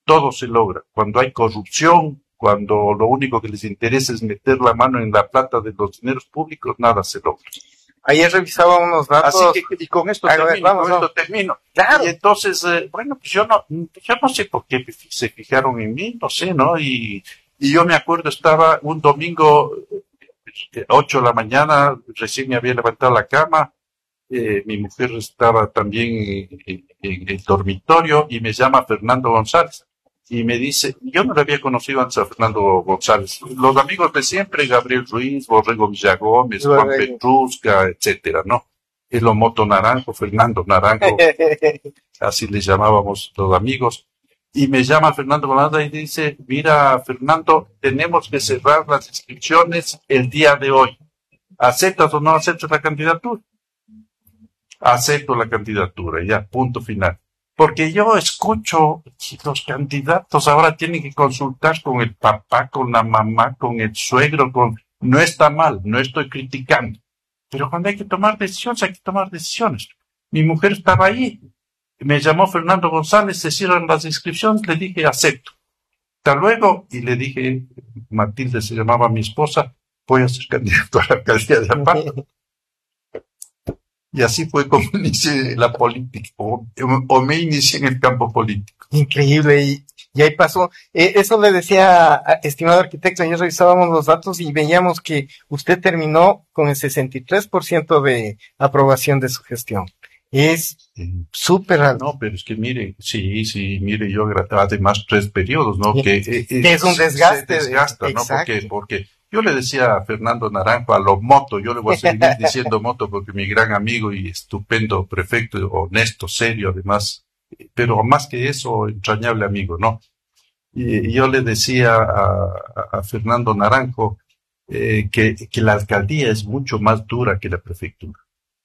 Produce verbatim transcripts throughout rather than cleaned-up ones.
todo se logra. Cuando hay corrupción, cuando lo único que les interesa es meter la mano en la plata de los dineros públicos, nada se logra. Ayer revisaba unos datos. Así que, y con esto A termino, ver, vamos, con vamos. esto termino. Claro. Y entonces, eh, bueno, pues yo no, yo no sé por qué se fijaron en mí, no sé, ¿no? Y, y yo me acuerdo, estaba un domingo, eh, ocho de la mañana, recién me había levantado la cama, eh, mi mujer estaba también en, en, en el dormitorio y me llama Fernando González. Y me dice, yo no le había conocido antes a Fernando González. Los amigos de siempre, Gabriel Ruiz, Borrego Villagómez, Juan Petrusca, etcétera, ¿no? El Omoto Naranjo, Fernando Naranjo, así le llamábamos los amigos. Y me llama Fernando González y dice, mira, Fernando, tenemos que cerrar las inscripciones el día de hoy. ¿Aceptas o no aceptas la candidatura? Acepto la candidatura, ya, punto final. Porque yo escucho que los candidatos ahora tienen que consultar con el papá, con la mamá, con el suegro, con... No está mal, no estoy criticando. Pero cuando hay que tomar decisiones, hay que tomar decisiones. Mi mujer estaba ahí. Me llamó Fernando González, se cierran las inscripciones, le dije, acepto. Hasta luego, y le dije, Matilde se llamaba mi esposa, voy a ser candidato a la alcaldía de Amparo. Y así fue como inicié la política, o, o me inicié en el campo político. Increíble, y, y ahí pasó. Eh, eso le decía, estimado arquitecto, ayer revisábamos los datos y veíamos que usted terminó con el sesenta y tres por ciento de aprobación de su gestión. Es súper alto. No, pero es que mire, sí, sí, mire, yo además tres periodos, ¿no? Que, eh, que es un desgaste. Se desgasta, de, ¿no? Porque, porque yo le decía a Fernando Naranjo, a lo Moto, yo le voy a seguir diciendo Moto porque mi gran amigo y estupendo prefecto, honesto, serio, además, pero más que eso, entrañable amigo, ¿no? Y, y yo le decía a, a, a Fernando Naranjo eh, que, que la alcaldía es mucho más dura que la prefectura.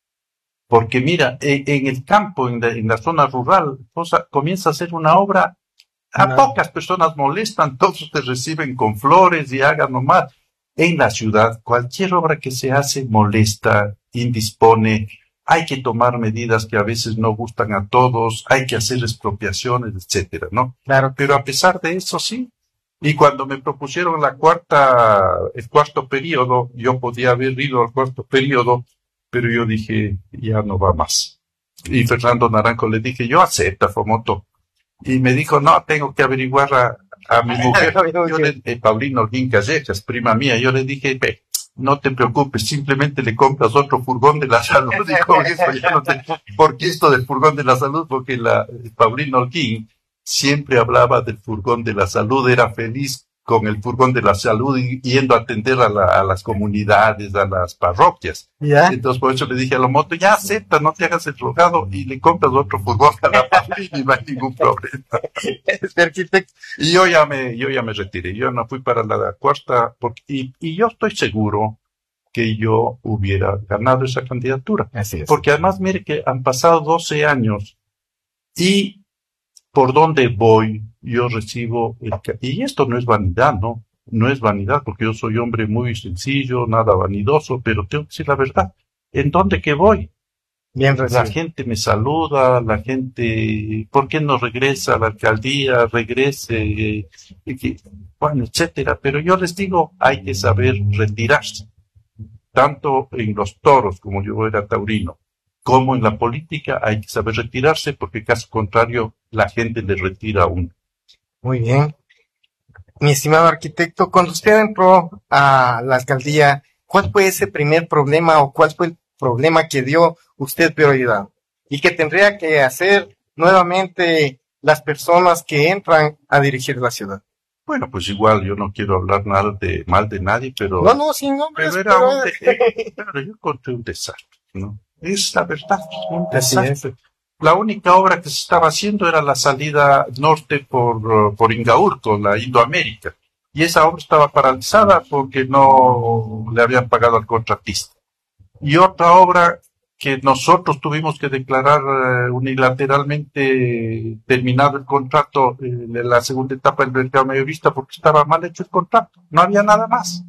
Porque mira, en, en el campo, en la, en la zona rural, cosa, comienza a hacer una obra, a no. Pocas personas molestan, todos te reciben con flores y hagan nomás. En la ciudad, cualquier obra que se hace molesta, indispone, hay que tomar medidas que a veces no gustan a todos, hay que hacer expropiaciones, etcétera, ¿no? Claro. Pero a pesar de eso, sí. Y cuando me propusieron la cuarta, el cuarto periodo, yo podía haber ido al cuarto periodo, pero yo dije, ya no va más. Y Fernando Naranjo le dije, yo acepto, Fomoto. Y me dijo, no, tengo que averiguar a, a mi mujer. Yo le, eh, Paulino Holguín Callejas, prima mía, yo le dije, ve, no te preocupes, simplemente le compras otro furgón de la salud. Y con eso ya no te... ¿Por qué esto del furgón de la salud? Porque la, Paulino Holguín siempre hablaba del furgón de la salud, era feliz con el furgón de la salud y yendo a atender a, la, a las comunidades, a las parroquias. ¿Ya? Entonces por eso le dije a la Moto, ya acepta, no te hagas el drogado y le compras otro furgón a la Paulina y no hay ningún problema. Este arquitecto. Y yo ya me, yo ya me retiré, yo no fui para la cuarta, porque, y, y yo estoy seguro que yo hubiera ganado esa candidatura. Así es. Porque además, mire que han pasado doce años y por donde voy, yo recibo, el, y esto no es vanidad, ¿no? No es vanidad, porque yo soy hombre muy sencillo, nada vanidoso, pero tengo que decir la verdad. ¿En dónde que voy? Bien recibido. La gente me saluda, la gente, ¿por qué no regresa a la alcaldía? Regrese, eh, eh, bueno, etcétera. Pero yo les digo, hay que saber retirarse. Tanto en los toros, como yo era taurino, como en la política, hay que saber retirarse, porque caso contrario, la gente le retira a uno. Muy bien. Mi estimado arquitecto, cuando usted entró a la alcaldía, ¿cuál fue ese primer problema o cuál fue el problema que dio usted prioridad? Y que tendría que hacer nuevamente las personas que entran a dirigir la ciudad. Bueno, pues igual yo no quiero hablar nada de mal de nadie, pero... No, no, sin nombres. Pero era pero... un... De, pero yo encontré un desastre, ¿no? Es la verdad, un desastre. La única obra que se estaba haciendo era la salida norte por, por Ingaurco, la Indoamérica. Y esa obra estaba paralizada porque no le habían pagado al contratista. Y otra obra que nosotros tuvimos que declarar uh, unilateralmente terminado el contrato en eh, la segunda etapa del mercado mayorista porque estaba mal hecho el contrato. No había nada más.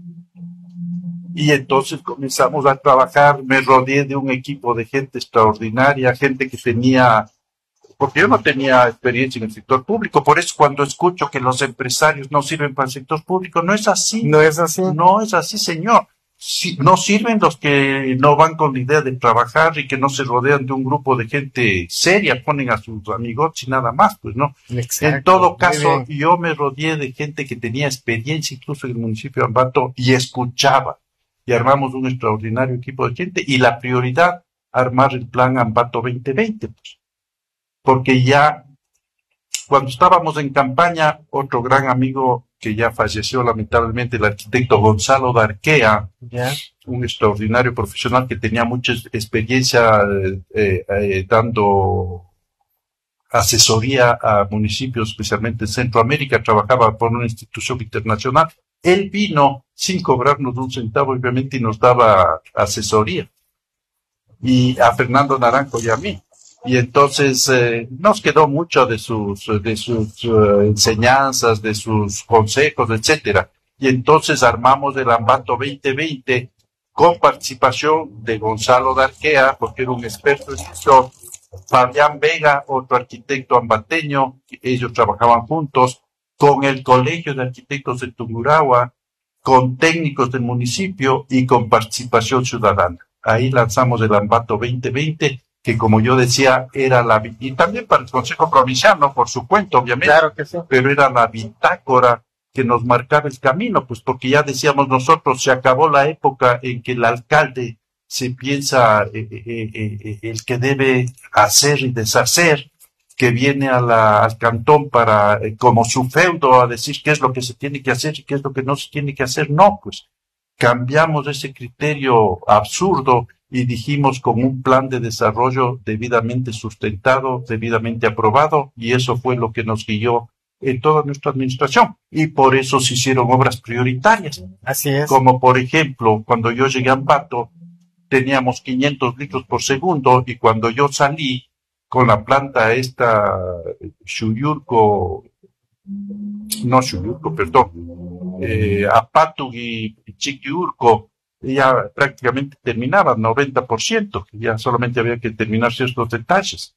Y entonces comenzamos a trabajar, me rodeé de un equipo de gente extraordinaria, gente que tenía porque yo no tenía experiencia en el sector público. Por eso cuando escucho que los empresarios no sirven para el sector público, no es así. No es así. No es así, señor. Si, no sirven los que no van con la idea de trabajar y que no se rodean de un grupo de gente seria, ponen a sus amigos y nada más, pues no. Exacto, en todo muy caso, bien. yo me rodeé de gente que tenía experiencia incluso en el municipio de Ambato y escuchaba. Y armamos un extraordinario equipo de gente y la prioridad, armar el plan Ambato veinte veinte, pues. Porque ya, cuando estábamos en campaña, otro gran amigo que ya falleció lamentablemente, el arquitecto Gonzalo Darquea, Ya. un extraordinario profesional que tenía mucha experiencia eh, eh, dando asesoría a municipios, especialmente en Centroamérica, trabajaba por una institución internacional. Él vino sin cobrarnos un centavo, obviamente, y nos daba asesoría. Y a Fernando Naranjo y a mí. Y entonces eh, nos quedó mucho de sus de sus uh, enseñanzas, de sus consejos, etcétera. Y entonces armamos el Ambato veinte veinte con participación de Gonzalo Darquea, porque era un experto en eso, Fabián Vega, otro arquitecto ambateño, ellos trabajaban juntos, con el Colegio de Arquitectos de Tungurahua, con técnicos del municipio y con participación ciudadana. Ahí lanzamos el Ambato veinte veinte, que como yo decía, era la, y también para el Consejo Provincial, ¿no? Por su cuenta, obviamente. Claro que sí. Pero era la bitácora que nos marcaba el camino, pues porque ya decíamos nosotros, se acabó la época en que el alcalde se piensa eh, eh, eh, el que debe hacer y deshacer, que viene a la, al cantón para, eh, como su feudo, a decir qué es lo que se tiene que hacer y qué es lo que no se tiene que hacer. No, pues cambiamos ese criterio absurdo y dijimos con un plan de desarrollo debidamente sustentado, debidamente aprobado, y eso fue lo que nos guió en toda nuestra administración. Y por eso se hicieron obras prioritarias. Así es. Como por ejemplo, cuando yo llegué a Ambato, teníamos quinientos litros por segundo, y cuando yo salí con la planta esta, Xuyurco, no Xuyurco, perdón, eh, Apatugui y Chiquiurco, ya prácticamente terminaba, noventa por ciento, ya solamente había que terminar ciertos detalles.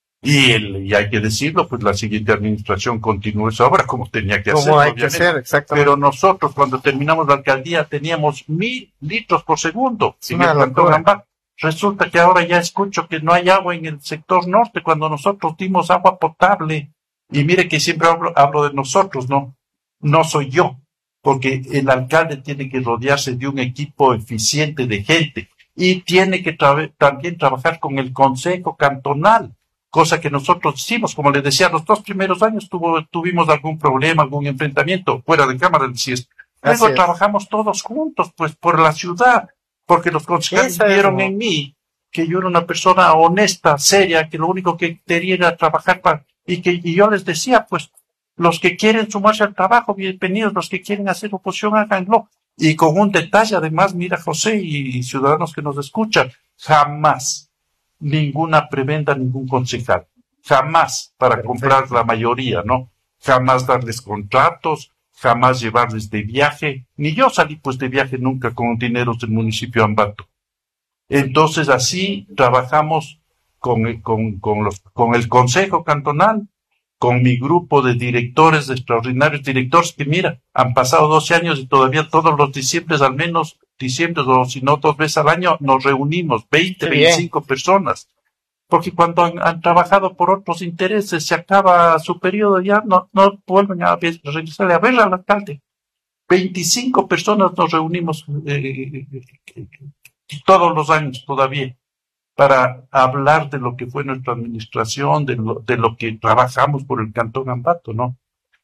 Y, el, y hay que decirlo, pues la siguiente administración continuó esa obra como tenía que hacer. Como hay obviamente. que hacer, exactamente. Pero nosotros, cuando terminamos la alcaldía, teníamos mil litros por segundo Es en una el cantón locura. Ambato. Resulta que ahora ya escucho que no hay agua en el sector norte, cuando nosotros dimos agua potable. Y mire que siempre hablo, hablo de nosotros, ¿no? No soy yo, porque el alcalde tiene que rodearse de un equipo eficiente de gente y tiene que tra- también trabajar con el consejo cantonal, cosa que nosotros hicimos. Como les decía, los dos primeros años tuvo, tuvimos algún problema, algún enfrentamiento, fuera de cámara, decía. Luego Así es. trabajamos todos juntos, pues, por la ciudad, porque los concejales Esa es, vieron ¿no? en mí que yo era una persona honesta, seria, que lo único que quería era trabajar para, y que, y yo les decía, pues, los que quieren sumarse al trabajo, bienvenidos, los que quieren hacer oposición, háganlo. Y con un detalle, además, mira, José y, y ciudadanos que nos escuchan, jamás ninguna prebenda, ningún concejal, jamás para Perfecto. comprar la mayoría, ¿no? Jamás darles contratos, jamás llevarles de viaje, ni yo salí pues de viaje nunca con dineros del municipio de Ambato. Entonces así trabajamos con, con, con, los, con el Consejo Cantonal, con mi grupo de directores, de extraordinarios directores, que mira, han pasado doce años y todavía todos los diciembres, al menos diciembre, o si no dos veces al año, nos reunimos, veinte, Qué bien. veinticinco personas. Porque cuando han, han trabajado por otros intereses, se acaba su periodo, ya no, no vuelven a ver- regresarle a ver al alcalde. veinticinco personas nos reunimos eh, eh, todos los años todavía para hablar de lo que fue nuestra administración, de lo, de lo que trabajamos por el Cantón Ambato, ¿no?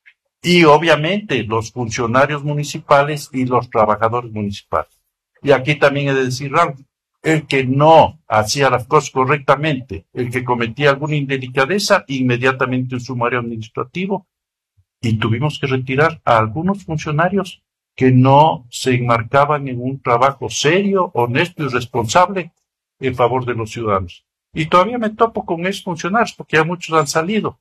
Y obviamente los funcionarios municipales y los trabajadores municipales. Y aquí también he de decir algo. El que no hacía las cosas correctamente, el que cometía alguna indelicadeza, inmediatamente un sumario administrativo, y tuvimos que retirar a algunos funcionarios que no se enmarcaban en un trabajo serio, honesto y responsable en favor de los ciudadanos. Y todavía me topo con esos funcionarios, porque ya muchos han salido.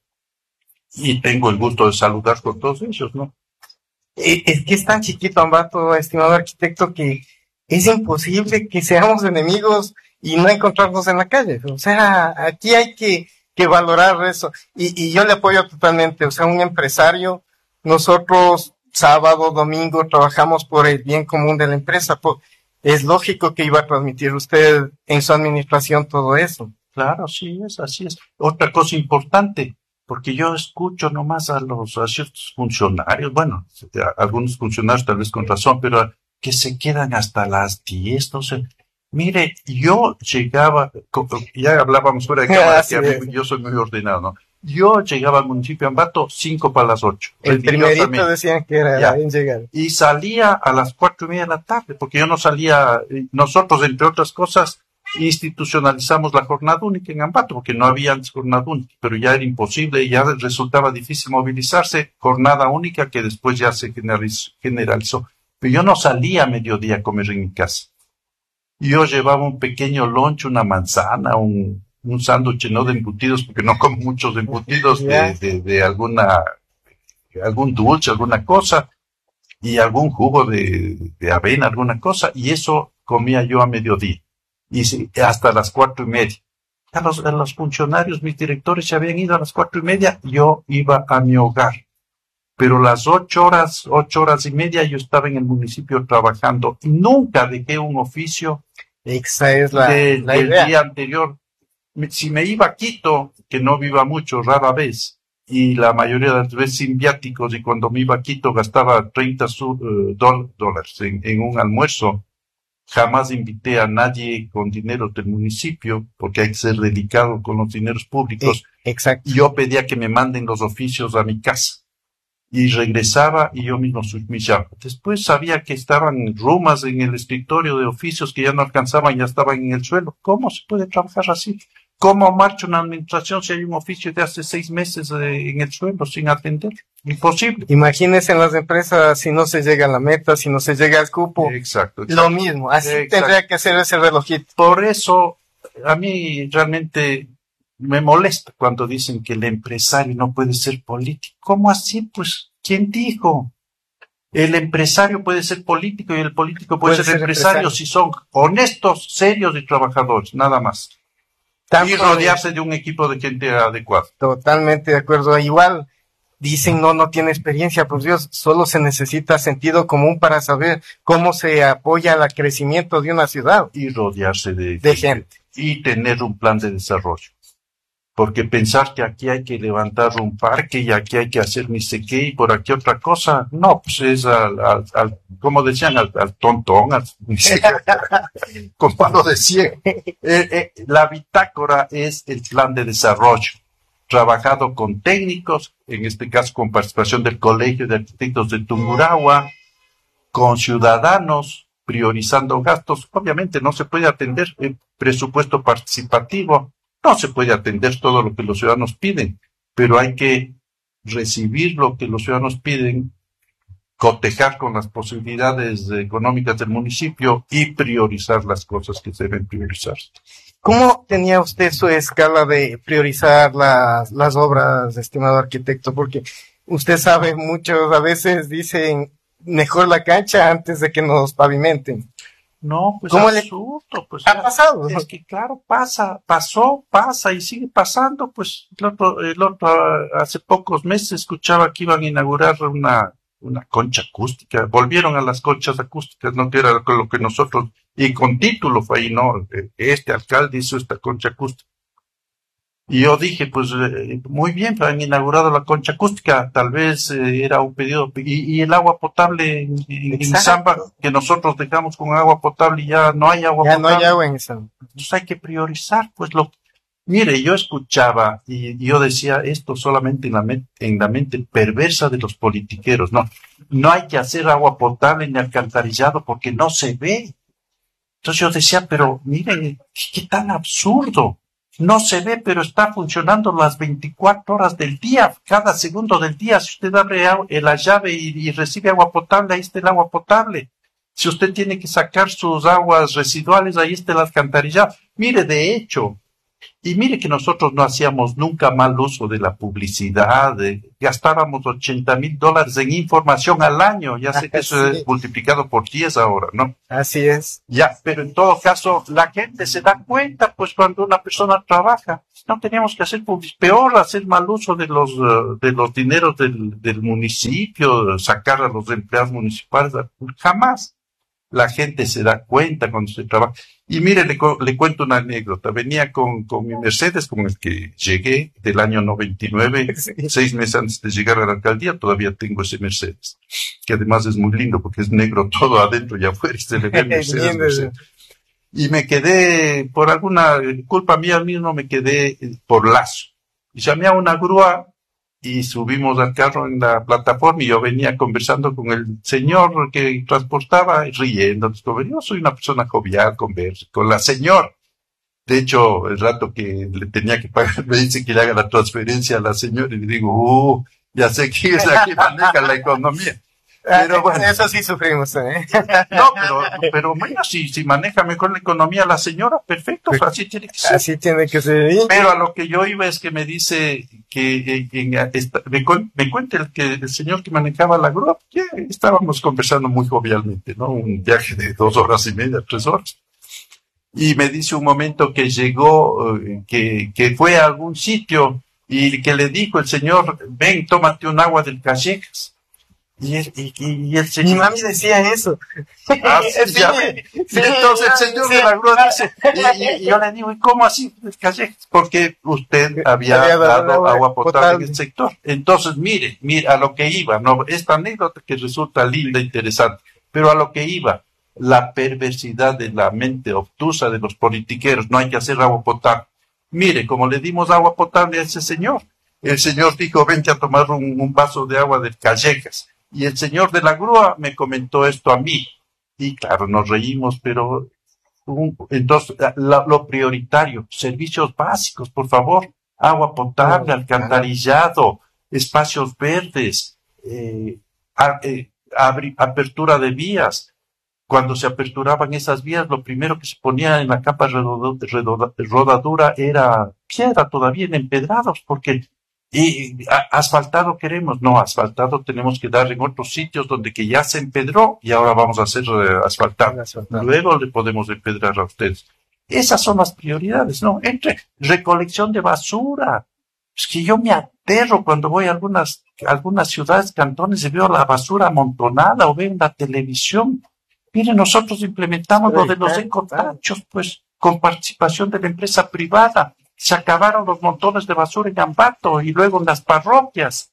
Y tengo el gusto de saludar con todos ellos, ¿no? Eh, Es que es tan chiquito, Ambato, estimado arquitecto, que es imposible que seamos enemigos y no encontrarnos en la calle. O sea, aquí hay que que valorar eso. Y, y yo le apoyo totalmente. O sea, un empresario, nosotros sábado, domingo, trabajamos por el bien común de la empresa. Por, es lógico que iba a transmitir usted en su administración todo eso. Claro, sí, es así es. Otra cosa importante, porque yo escucho nomás a los a ciertos funcionarios, bueno, a algunos funcionarios tal vez con razón, pero que se quedan hasta las diez, no sé. Mire, yo llegaba, ya hablábamos fuera de cámara, que a mí, yo soy muy ordenado, ¿no? Yo llegaba al municipio de Ambato cinco para las ocho. El primerito decían que era bien llegar. Y salía a las cuatro y media de la tarde, porque yo no salía, nosotros, entre otras cosas, institucionalizamos la jornada única en Ambato, porque no había antes jornada única, pero ya era imposible y ya resultaba difícil movilizarse, jornada única que después ya se generalizó. generalizó. Pero yo no salía a mediodía a comer en mi casa. Yo llevaba un pequeño lunch, una manzana, un, un sándwich no de embutidos, porque no como muchos embutidos de, de, de alguna, algún dulce, alguna cosa, y algún jugo de, de avena, alguna cosa, y eso comía yo a mediodía. Y hasta las cuatro y media. A los, a los funcionarios, mis directores se habían ido a las cuatro y media, yo iba a mi hogar. Pero las ocho horas, ocho horas y media yo estaba en el municipio trabajando. Nunca dejé un oficio. Esa es la, de, la del idea. día anterior. Si me iba a Quito, que no viva mucho, rara vez, y la mayoría de las veces sin viáticos, y cuando me iba a Quito gastaba treinta uh, dólares en, en un almuerzo. Jamás invité a nadie con dinero del municipio, porque hay que ser delicado con los dineros públicos. Exacto. Yo pedía que me manden los oficios a mi casa. Y regresaba y yo mismo submillaba. Después sabía que estaban rumas en el escritorio de oficios que ya no alcanzaban, ya estaban en el suelo. ¿Cómo se puede trabajar así? ¿Cómo marcha una administración si hay un oficio de hace seis meses eh, en el suelo sin atender? Imposible. Imagínense en las empresas si no se llega a la meta, si no se llega al cupo. Exacto. exacto. Lo mismo, así exacto. Tendría que hacer ese relojito. Por eso, a mí realmente me molesta cuando dicen que el empresario no puede ser político. ¿Cómo así? Pues, ¿quién dijo? El empresario puede ser político y el político puede, puede ser, ser empresario, empresario si son honestos, serios y trabajadores, nada más. Tanto y rodearse de... de un equipo de gente adecuada. Totalmente de acuerdo. Igual dicen no, no tiene experiencia, pues Dios, solo se necesita sentido común para saber cómo se apoya el crecimiento de una ciudad. Y rodearse de, de gente. Y tener un plan de desarrollo. Porque pensar que aquí hay que levantar un parque y aquí hay que hacer ni sé qué y por aquí otra cosa, no, pues es al, al, al como decían, al, al tontón, al, con palo de cien. Eh, eh, la bitácora es el plan de desarrollo, trabajado con técnicos, en este caso con participación del Colegio de Arquitectos de Tungurahua, con ciudadanos, priorizando gastos. Obviamente no se puede atender el presupuesto participativo. No se puede atender todo lo que los ciudadanos piden, pero hay que recibir lo que los ciudadanos piden, cotejar con las posibilidades económicas del municipio y priorizar las cosas que se deben priorizar. ¿Cómo tenía usted su escala de priorizar las, las obras, estimado arquitecto? Porque usted sabe, muchos a veces dicen mejor la cancha antes de que nos pavimenten. No, pues ¿Cómo absurdo, le... pues ha pasado? Es que claro, pasa, pasó, pasa y sigue pasando, pues el otro, el otro, hace pocos meses escuchaba que iban a inaugurar una, una concha acústica, volvieron a las conchas acústicas, no que era lo que nosotros, y con título fue ahí, no, este alcalde hizo esta concha acústica. Y yo dije, pues, eh, muy bien, han inaugurado la concha acústica, tal vez eh, era un pedido, y, y el agua potable en, en Zamba, que nosotros dejamos con agua potable y ya no hay agua ya potable. Ya no hay agua en Zamba. Entonces hay que priorizar, pues lo, mire, yo escuchaba y yo decía esto solamente en la, mente, en la mente perversa de los politiqueros, no, no hay que hacer agua potable ni alcantarillado porque no se ve. Entonces yo decía, pero mire, qué tan absurdo. No se ve, pero está funcionando las veinticuatro horas del día, cada segundo del día. Si usted abre la llave y, y recibe agua potable, ahí está el agua potable. Si usted tiene que sacar sus aguas residuales, ahí está el alcantarillado. Mire, de hecho, Y mire que nosotros no hacíamos nunca mal uso de la publicidad, de, gastábamos ochenta mil dólares en información al año, ya sé que eso Sí. es multiplicado por diez ahora, ¿no? Así es. Ya, pero en todo caso, la gente se da cuenta, pues, cuando una persona trabaja. No teníamos que hacer publicidad, peor hacer mal uso de los, uh, de los dineros del, del municipio, sacar a los empleados municipales, jamás. La gente se da cuenta cuando se trabaja. Y mire, le, le cuento una anécdota. Venía con, con mi Mercedes, con el que llegué del año noventa y nueve, Sí. seis meses antes de llegar a la alcaldía, todavía tengo ese Mercedes, que además es muy lindo porque es negro todo adentro y afuera y se le ve Mercedes, Bien, Mercedes. Y me quedé, por alguna culpa mía mismo, me quedé por Lazo. Y llamé a una grúa y subimos al carro en la plataforma y yo venía conversando con el señor que transportaba, riendo. Yo soy una persona jovial, converso con la señora. De hecho, el rato que le tenía que pagar, me dice que le haga la transferencia a la señora y le digo, uh, ya sé quién es la que maneja la economía. Pero bueno, eso sí sufrimos, ¿eh? no, pero, pero bueno, si, si maneja mejor la economía la señora, perfecto, así tiene que ser. Así tiene que ser. Pero a lo que yo iba es que me dice que, en, en esta, me, me cuenta el, que el señor que manejaba la grúa, que estábamos conversando muy jovialmente, ¿no? Un viaje de dos horas y media, tres horas. Y me dice un momento que llegó, que, que fue a algún sitio y que le dijo el señor, ven, tómate un agua del Callejas. Y el, y, y el señor... Mi mami decía eso. Ah, sí, Sí, ya ve. sí, Y entonces el señor sí. de la grúa dice, y, y- y yo le digo, ¿y cómo así del Callejas? Porque usted había, Había dado dado agua agua potable, potable. en el sector. Entonces, mire, mire, a lo que iba, ¿no? Esta anécdota que resulta linda, interesante, pero a lo que iba, la perversidad de la mente obtusa de los politiqueros, no hay que hacer agua potable. Mire, como le dimos agua potable a ese señor, el señor dijo, vente a tomar un, un vaso de agua del Callejas. Y el señor de la grúa me comentó esto a mí. Y claro, nos reímos, pero un- entonces la- lo prioritario, servicios básicos, por favor, agua potable, Oh, alcantarillado, espacios verdes, eh, a- eh, abri- apertura de vías. Cuando se aperturaban esas vías, lo primero que se ponía en la capa redodo- redoda- rodadura era piedra todavía en empedrados, porque y a- asfaltado queremos, no, asfaltado tenemos que dar en otros sitios donde que ya se empedró y ahora vamos a hacer eh, asfaltado. Asfaltado. Luego le podemos empedrar a ustedes. Esas son las prioridades, ¿no? Entre recolección de basura. Es que yo me aterro cuando voy a algunas, algunas ciudades, cantones y veo la basura amontonada o veo en la televisión. Miren, nosotros implementamos lo de los ecotachos, pues, con participación de la empresa privada. Se acabaron los montones de basura en Ambato y luego en las parroquias.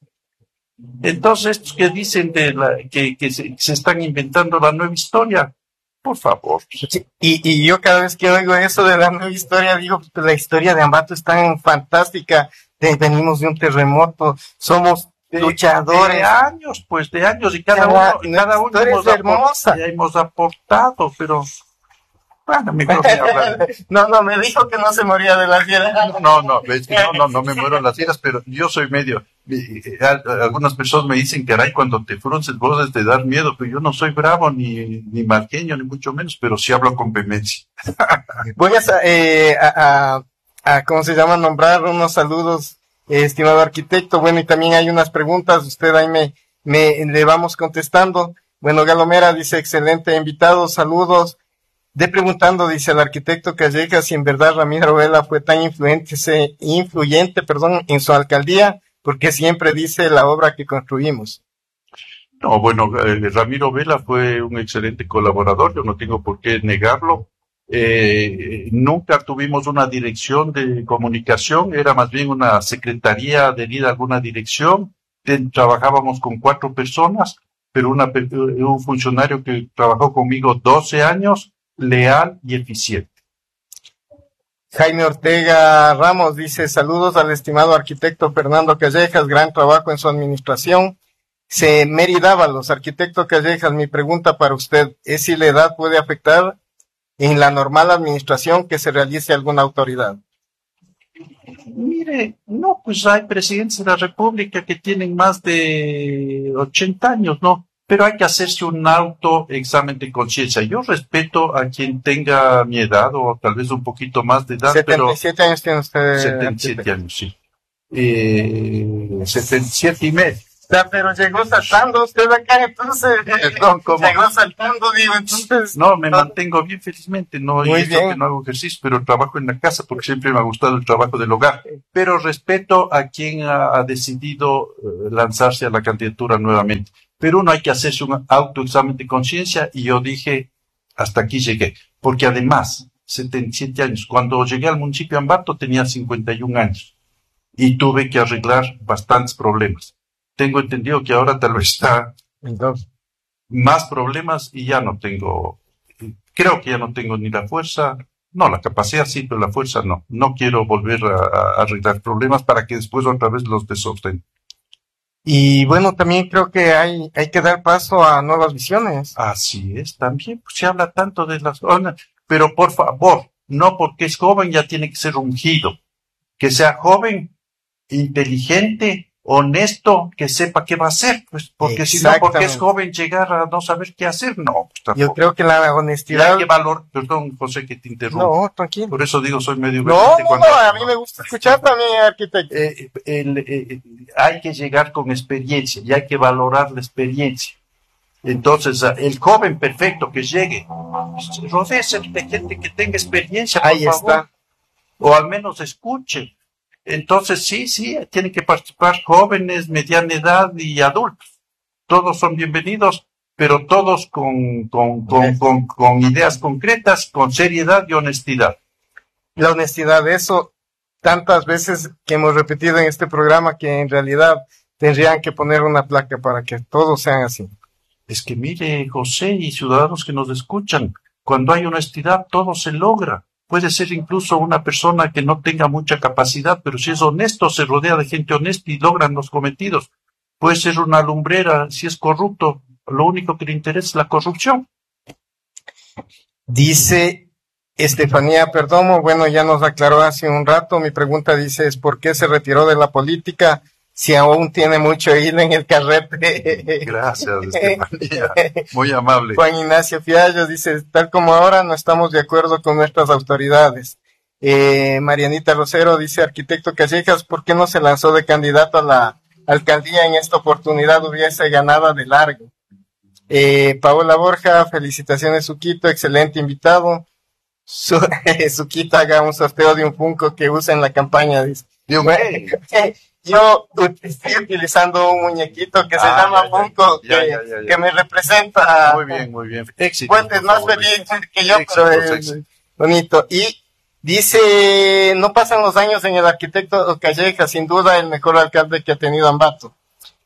Entonces, estos que dicen de la, que, que se, se están inventando la nueva historia, por favor. Sí, Y, y yo cada vez que oigo eso de la nueva historia, digo, pues, la historia de Ambato es tan fantástica. De- venimos de un terremoto, somos De, luchadores. de años, pues, de años, y cada Cada- uno, y cada uno historia hemos, es hermosa. apor- hemos aportado, pero, bueno, mejor ni hablar. No, no, me dijo que no se moría de la fiera. No, no, es que no, no, no me muero en las iras, pero yo soy medio, eh, eh, al- algunas personas me dicen, caray, cuando te frunces vos es de dar miedo, pero yo no soy bravo, ni, ni malqueño, ni mucho menos, pero sí hablo con vehemencia. Voy a, sa- eh, a, a, a, ¿cómo se llama? Nombrar unos saludos, eh, estimado arquitecto. Bueno, y también hay unas preguntas, usted ahí me, me le vamos contestando. Bueno, Galomera dice, excelente invitado, saludos. De preguntando, dice el arquitecto Callejas, si en verdad Ramiro Vela fue tan influente, se- influyente, perdón, en su alcaldía, porque siempre dice la obra que construimos. No, bueno, eh, Ramiro Vela fue un excelente colaborador, yo no tengo por qué negarlo. Eh, nunca tuvimos una dirección de comunicación, era más bien una secretaría adherida a alguna dirección. Ten- trabajábamos con cuatro personas, pero una, pe- eh, un funcionario que trabajó conmigo doce años, leal y eficiente. Jaime Ortega Ramos dice, saludos al estimado arquitecto Fernando Callejas, gran trabajo en su administración. Se Mérida Dávalos, arquitecto Callejas, mi pregunta para usted es si la edad puede afectar en la normal administración que se realice alguna autoridad. Mire, no, pues hay presidentes de la República que tienen más de ochenta años, ¿no? pero hay que hacerse un autoexamen de conciencia. Yo respeto a quien tenga mi edad o tal vez un poquito más de edad, setenta y siete pero años tiene usted. setenta y siete años, sí. Eh, setenta y siete y medio. O sea, pero llegó saltando usted acá, entonces. Perdón, ¿cómo? Llegó saltando, digo, entonces. No, me mantengo bien felizmente, no, y Muy eso bien. que no hago ejercicio, pero trabajo en la casa porque siempre me ha gustado el trabajo del hogar. Pero respeto a quien ha, ha decidido eh, lanzarse a la candidatura nuevamente. Pero uno hay que hacerse un autoexamen de conciencia y yo dije, hasta aquí llegué. Porque además, setenta y siete años, cuando llegué al municipio de Ambato tenía cincuenta y un años y tuve que arreglar bastantes problemas. Tengo entendido que ahora tal vez está Entonces, más problemas y ya no tengo, creo que ya no tengo ni la fuerza, no, la capacidad sí, pero la fuerza no. No quiero volver a, a arreglar problemas para que después otra vez los desorden. y bueno, también creo que hay, hay que dar paso a nuevas visiones. Así es, también pues, se habla tanto de las zonas, pero por favor, no porque es joven ya tiene que ser ungido. Que sea joven, inteligente, honesto, que sepa qué va a hacer, pues, porque si no, porque es joven llegar a no saber qué hacer, no. Pues, tampoco. Yo creo que la Y honestidad. hay que valor, perdón, José, que te interrumpa. No, tranquilo. Por eso digo, soy medio No, valiente no, cuando- no, a mí me gusta escuchar también, arquitecto. Eh, el, eh, hay que llegar con experiencia y hay que valorar la experiencia. Entonces, el joven perfecto que llegue, rodéese de gente que tenga experiencia, por Ahí favor. está. O al menos escuche. Entonces, sí, sí, tienen que participar jóvenes, mediana edad y adultos. Todos son bienvenidos, pero todos con, con, con, con, con ideas concretas, con seriedad y honestidad. La honestidad, eso tantas veces que hemos repetido en este programa que en realidad tendrían que poner una placa para que todos sean así. Es que mire, José y ciudadanos que nos escuchan, cuando hay honestidad todo se logra. Puede ser incluso una persona que no tenga mucha capacidad, pero si es honesto, se rodea de gente honesta y logran los cometidos. Puede ser una lumbrera, si es corrupto, lo único que le interesa es la corrupción. Dice Estefanía Perdomo, bueno, ya nos aclaró hace un rato, mi pregunta dice es ¿por qué se retiró de la política si aún tiene mucho hilo en el carrete? Gracias, Estefanía, muy amable. Juan Ignacio Fiallos dice, tal como ahora no estamos de acuerdo con nuestras autoridades. Eh, Marianita Rosero dice, arquitecto Callejas, ¿por qué no se lanzó de candidato a la alcaldía en esta oportunidad? Hubiese ganado de largo. Eh, Paola Borja, felicitaciones Suquito, excelente invitado. Su, Suquito haga un sorteo de un Funko que usa en la campaña, dice. Dios Bueno, yo estoy utilizando un muñequito que se Ah, llama ya, ya, Funko, ya, que, ya, ya, ya. que me representa. Muy bien, muy bien. Éxito. Pues es por más favor, feliz éxito. que yo, Éxito, pero es éxito. bonito. Y dice, no pasan los años en el arquitecto Callejas, sin duda el mejor alcalde que ha tenido Ambato.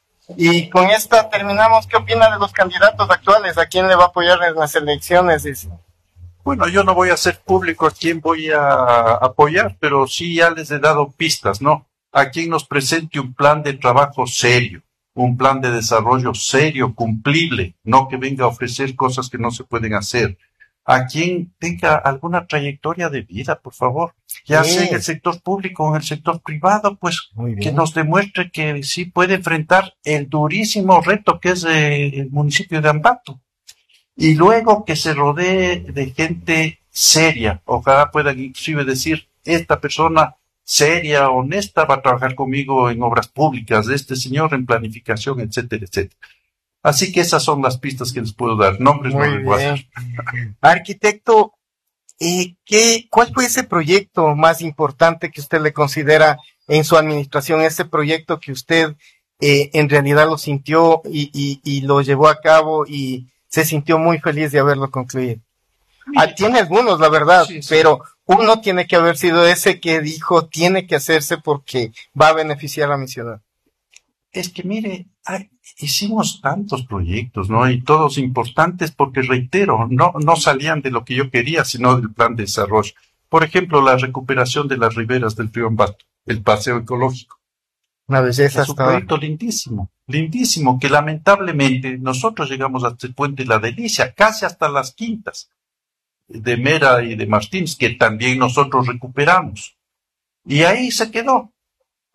Y con esta terminamos. ¿Qué opina de los candidatos actuales? ¿A quién le va a apoyar en las elecciones? Dice. Bueno, yo no voy a hacer público a quién voy a apoyar, pero sí ya les he dado pistas, ¿no? A quien nos presente un plan de trabajo serio, un plan de desarrollo serio, cumplible, no que venga a ofrecer cosas que no se pueden hacer. A quien tenga alguna trayectoria de vida, por favor, ya Sí. sea en el sector público o en el sector privado, pues Muy bien. que nos demuestre que sí puede enfrentar el durísimo reto que es eh, el municipio de Ambato. Y luego que se rodee de gente seria. Ojalá puedan inclusive decir, esta persona seria, honesta, va a trabajar conmigo en obras públicas, este señor en planificación, etcétera, etcétera. Así que esas son las pistas que les puedo dar. Nombres no Muy les voy a bien. dar. Arquitecto, eh, ¿qué, ¿cuál fue ese proyecto más importante que usted le considera en su administración? Ese proyecto que usted eh, en realidad lo sintió y, y, y lo llevó a cabo y se sintió muy feliz de haberlo concluido. Ah, tiene algunos, la verdad, Sí, sí. pero uno tiene que haber sido ese que dijo tiene que hacerse porque va a beneficiar a mi ciudad. Es que mire, ay, hicimos tantos proyectos, ¿no? Y todos importantes porque, reitero, no, no salían de lo que yo quería, sino del plan de desarrollo. Por ejemplo, la recuperación de las riberas del río Ambato, el paseo ecológico. Una belleza Es un hasta proyecto lindísimo, lindísimo, que lamentablemente nosotros llegamos hasta el puente La Delicia, casi hasta las quintas de Mera y de Martins, que también nosotros recuperamos. Y ahí se quedó.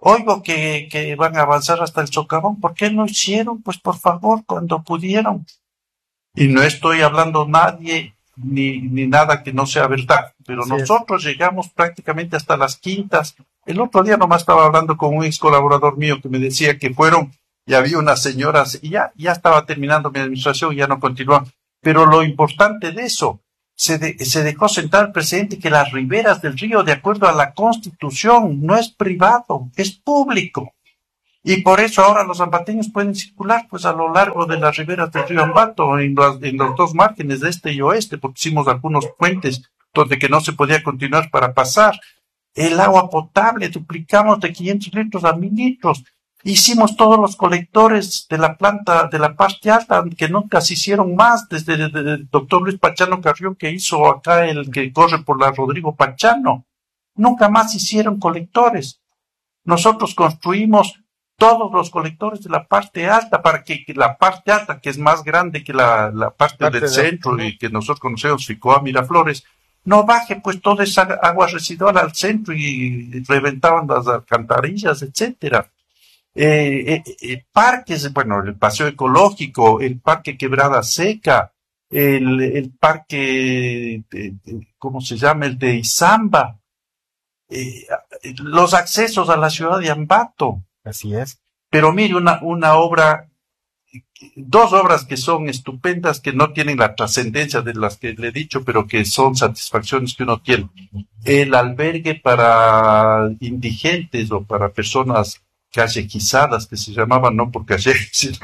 Oigo que, que van a avanzar hasta el socavón. ¿Por qué no hicieron? Pues por favor, cuando pudieron. Y no estoy hablando nadie ni, ni nada que no sea verdad, pero Sí, nosotros llegamos prácticamente hasta las quintas. El otro día nomás estaba hablando con un ex colaborador mío que me decía que fueron y había unas señoras y ya, ya estaba terminando mi administración y ya no continuó. Pero lo importante de eso, se, de, se dejó sentar el presidente que las riberas del río, de acuerdo a la Constitución, no es privado, es público. Y por eso ahora los ambateños pueden circular pues a lo largo de las riberas del río Ambato, en los, en los dos márgenes de este y oeste, porque hicimos algunos puentes donde que no se podía continuar para pasar. El agua potable, duplicamos de quinientos litros a mil litros. Hicimos todos los colectores de la planta de la parte alta, que nunca se hicieron más, desde el, el doctor Luis Pachano Carrión, que hizo acá el que corre por la Rodrigo Pachano. Nunca más hicieron colectores. Nosotros construimos todos los colectores de la parte alta para que, que la parte alta, que es más grande que la, la parte, parte del de centro y que nosotros conocemos, Ficoa, Miraflores, no baje pues toda esa agua residual al centro y reventaban las alcantarillas, etcétera. Eh, eh, eh, parques, bueno, el paseo ecológico, el parque Quebrada Seca, el, el parque, de, de, ¿cómo se llama? El de Izamba, eh, los accesos a la ciudad de Ambato. Así es. Pero mire, una, una obra, dos obras que son estupendas, que no tienen la trascendencia de las que le he dicho, pero que son satisfacciones que uno tiene. El albergue para indigentes o para personas callejizadas, que se llamaban, no por calle, sino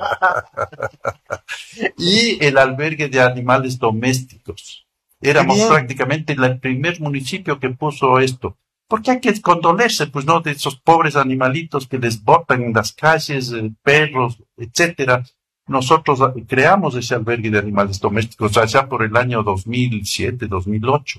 y el albergue de animales domésticos. Éramos prácticamente el primer municipio que puso esto. Porque hay que condolerse, pues, ¿no? De esos pobres animalitos que les botan en las calles, eh, perros, etcétera. Nosotros creamos ese albergue de animales domésticos allá por el año dos mil siete, dos mil ocho.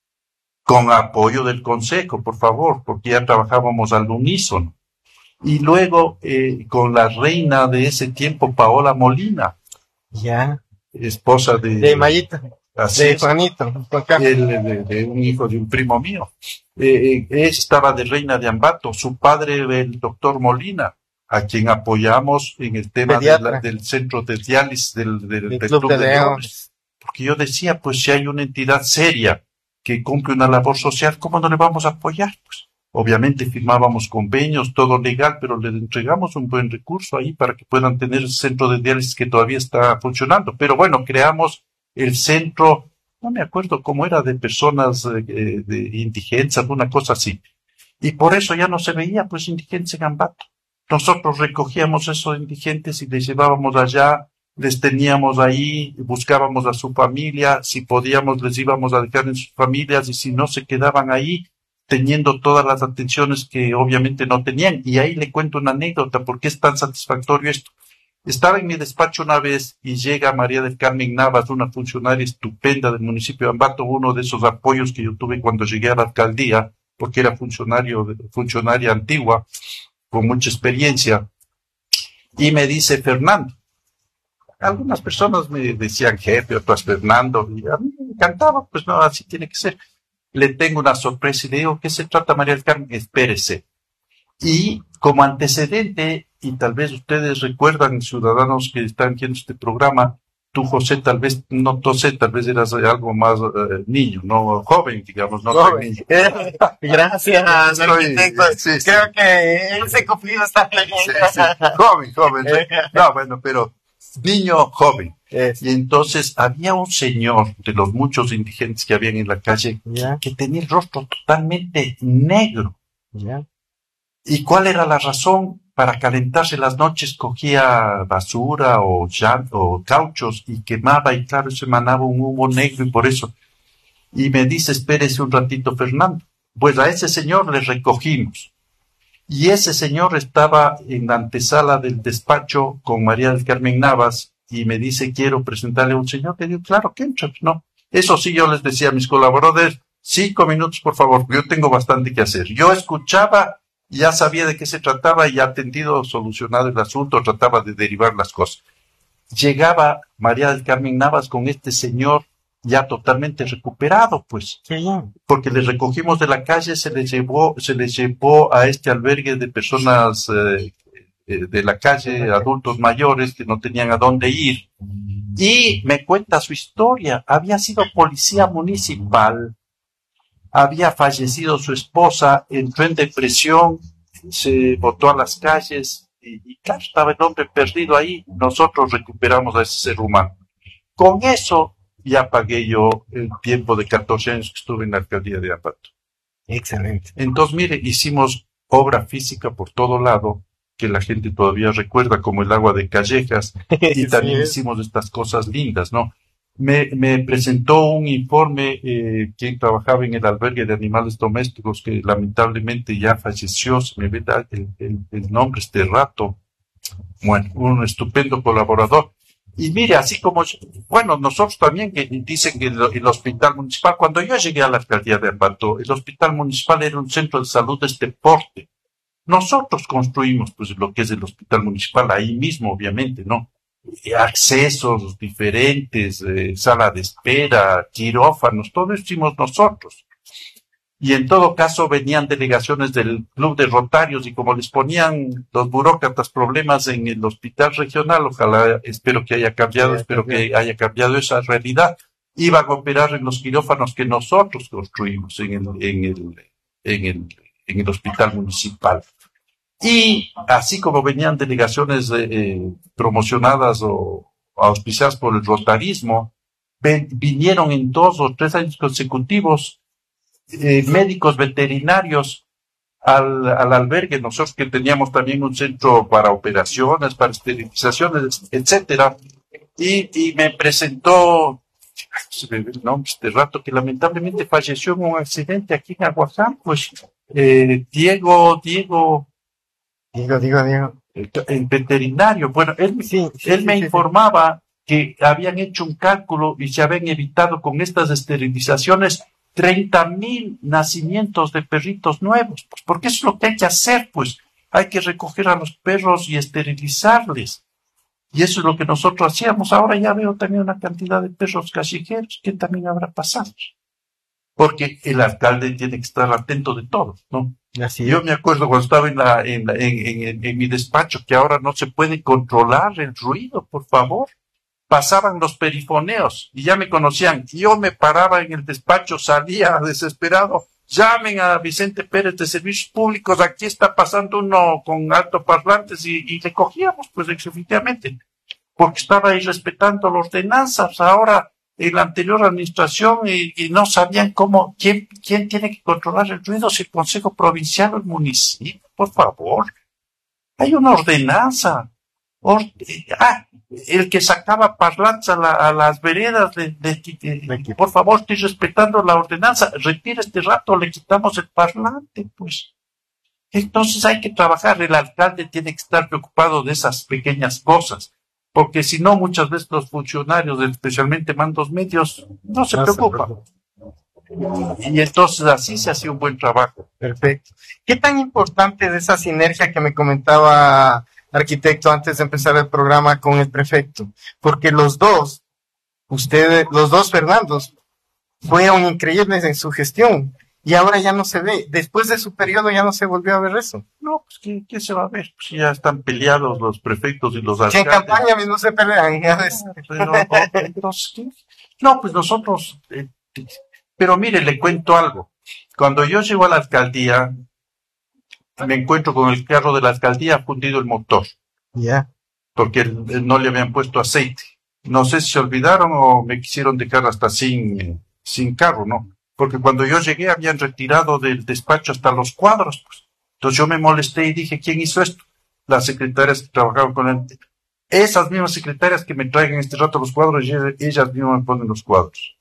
Con apoyo del Consejo, por favor, porque ya trabajábamos al unísono. Y luego, eh, con la reina de ese tiempo, Paola Molina. Ya. Esposa de... De Mayita. Así de es, Juanito. el, de, de un hijo de un primo mío. Eh, eh, estaba de reina de Ambato, su padre el doctor Molina, a quien apoyamos en el tema de la, del centro de diálisis del, del, del Club, Club de, de Leones. Porque yo decía, pues si hay una entidad seria que cumple una labor social, ¿cómo no le vamos a apoyar? Pues obviamente firmábamos convenios, todo legal, pero le entregamos un buen recurso ahí para que puedan tener el centro de diálisis que todavía está funcionando. Pero bueno, creamos el centro, no me acuerdo cómo era, de personas eh, de indigentes, alguna cosa así. Y por eso ya no se veía, pues, indigentes en Ambato. Nosotros recogíamos esos indigentes y les llevábamos allá, les teníamos ahí, buscábamos a su familia, si podíamos les íbamos a dejar en sus familias y si no se quedaban ahí, teniendo todas las atenciones que obviamente no tenían. Y ahí le cuento una anécdota, ¿por qué es tan satisfactorio esto? Estaba en mi despacho una vez y llega María del Carmen Navas, una funcionaria estupenda del municipio de Ambato, uno de esos apoyos que yo tuve cuando llegué a la alcaldía, porque era funcionario, funcionaria antigua, con mucha experiencia, y me dice, Fernando, algunas personas me decían jefe, otras Fernando, y a mí me encantaba, pues no, así tiene que ser. Le tengo una sorpresa y le digo, ¿qué se trata, María del Carmen? Espérese. Y como antecedente, y tal vez ustedes recuerdan, ciudadanos que están viendo este programa, tú, José, tal vez, no sé, tal vez eras algo más uh, niño, no joven, digamos, no joven. Niño. Gracias, Soy, arquitecto. Sí, Creo sí. que ese cumplido está bien. Sí, sí. Joven, joven. No, bueno, pero niño, joven. Es. Y entonces había un señor de los muchos indigentes que habían en la calle ¿Ya? que tenía el rostro totalmente negro. ¿Ya? ¿Y cuál era la razón? Para calentarse las noches cogía basura o, ya, o cauchos y quemaba y claro, eso emanaba un humo negro y por eso. Y me dice, espérese un ratito, Fernando. Pues a ese señor le recogimos. Y ese señor estaba en la antesala del despacho con María del Carmen Navas y me dice, quiero presentarle a un señor. Le digo, claro que entra. No. Eso sí, yo les decía a mis colaboradores, cinco minutos, por favor, yo tengo bastante que hacer. Yo escuchaba, ya sabía de qué se trataba y atendido, solucionado el asunto, trataba de derivar las cosas. Llegaba María del Carmen Navas con este señor ya totalmente recuperado, pues. Qué bien. Porque les recogimos de la calle, se les llevó, se les llevó a este albergue de personas eh, eh, de la calle, adultos mayores que no tenían a dónde ir. Y me cuenta su historia. Había sido policía municipal, había fallecido su esposa, entró en depresión, se botó a las calles y, y claro, estaba el hombre perdido ahí. Nosotros recuperamos a ese ser humano. Con eso ya pagué yo el tiempo de catorce años que estuve en la alcaldía de Ambato. Excelente. Entonces, mire, hicimos obra física por todo lado, que la gente todavía recuerda, como el agua de Callejas, y también Sí. hicimos estas cosas lindas, ¿no? Me, me presentó un informe, eh, quien trabajaba en el albergue de animales domésticos, que lamentablemente ya falleció, se me ve el, el, el nombre este rato. Bueno, un estupendo colaborador. Y mire, así como, bueno, nosotros también que dicen que el, el hospital municipal, cuando yo llegué a la alcaldía de Ambato, el hospital municipal era un centro de salud de este porte. Nosotros construimos, pues, lo que es el hospital municipal, ahí mismo, obviamente, ¿no? Accesos diferentes, eh, sala de espera, quirófanos, todo eso hicimos nosotros. Y en todo caso venían delegaciones del Club de Rotarios y como les ponían los burócratas problemas en el hospital regional, ojalá, espero que haya cambiado, Sí, espero también. que haya cambiado esa realidad, iban a operar en los quirófanos que nosotros construimos en el, en el, en el, en el hospital municipal. Y así como venían delegaciones eh, promocionadas o auspiciadas por el rotarismo, ven, vinieron en dos o tres años consecutivos eh, médicos veterinarios al, al albergue, nosotros que teníamos también un centro para operaciones, para esterilizaciones, etcétera, y, y me presentó, se me ve el nombre este rato, que lamentablemente falleció en un accidente aquí en Aguaján, pues, eh, Diego, Diego, Digo, digo, digo. el, el veterinario, bueno, él, Sí, sí, él sí, me sí, sí. informaba que habían hecho un cálculo y se habían evitado con estas esterilizaciones treinta mil nacimientos de perritos nuevos, pues porque eso es lo que hay que hacer, pues hay que recoger a los perros y esterilizarles. Y eso es lo que nosotros hacíamos. Ahora ya veo también una cantidad de perros callejeros que también habrá pasado. Porque el alcalde tiene que estar atento de todo, ¿no? Así Yo es. me acuerdo cuando estaba en, la, en, la, en, en, en mi despacho que ahora no se puede controlar el ruido, por favor. Pasaban los perifoneos y ya me conocían. Yo me paraba en el despacho, salía desesperado. Llamen a Vicente Pérez de Servicios Públicos, aquí está pasando uno con altoparlantes y, y le cogíamos, pues efectivamente, porque estaba ahí respetando las ordenanzas. Ahora, en la anterior administración y, y no sabían cómo, quién, quién tiene que controlar el ruido, si el Consejo Provincial o el municipio, por favor. Hay una ordenanza. Or, eh, ah, el que sacaba parlantes a, la, a las veredas, de, de, de, de, por favor, estoy respetando la ordenanza, retira este rato, le quitamos el parlante, pues. Entonces hay que trabajar, el alcalde tiene que estar preocupado de esas pequeñas cosas, porque si no, muchas veces los funcionarios, especialmente mandos medios, no se No se preocupan. preocupa. Y entonces así se hace un buen trabajo. Perfecto. ¿Qué tan importante es esa sinergia que me comentaba arquitecto antes de empezar el programa con el prefecto? Porque los dos, ustedes, los dos Fernandos, fueron increíbles en su gestión y ahora ya no se ve. Después de su periodo ya no se volvió a ver eso. No, pues ¿qué, qué se va a ver? Pues ya están peleados los prefectos y los Que en alcaldes. campaña mismo se pelean. Ya ves. Pero, no, entonces, ¿qué? No, pues nosotros, eh, pero mire, le cuento algo. Cuando yo llego a la alcaldía, me encuentro con el carro de la alcaldía fundido el motor, Ya. porque el- el no le habían puesto aceite. No sé si se olvidaron o me quisieron dejar hasta sin, eh, sin carro, ¿no? Porque cuando yo llegué habían retirado del despacho hasta los cuadros, pues. Entonces yo me molesté y dije, ¿quién hizo esto? Las secretarias que trabajaban con él. Esas mismas secretarias que me traen en este rato los cuadros, y ellas mismas me ponen los cuadros.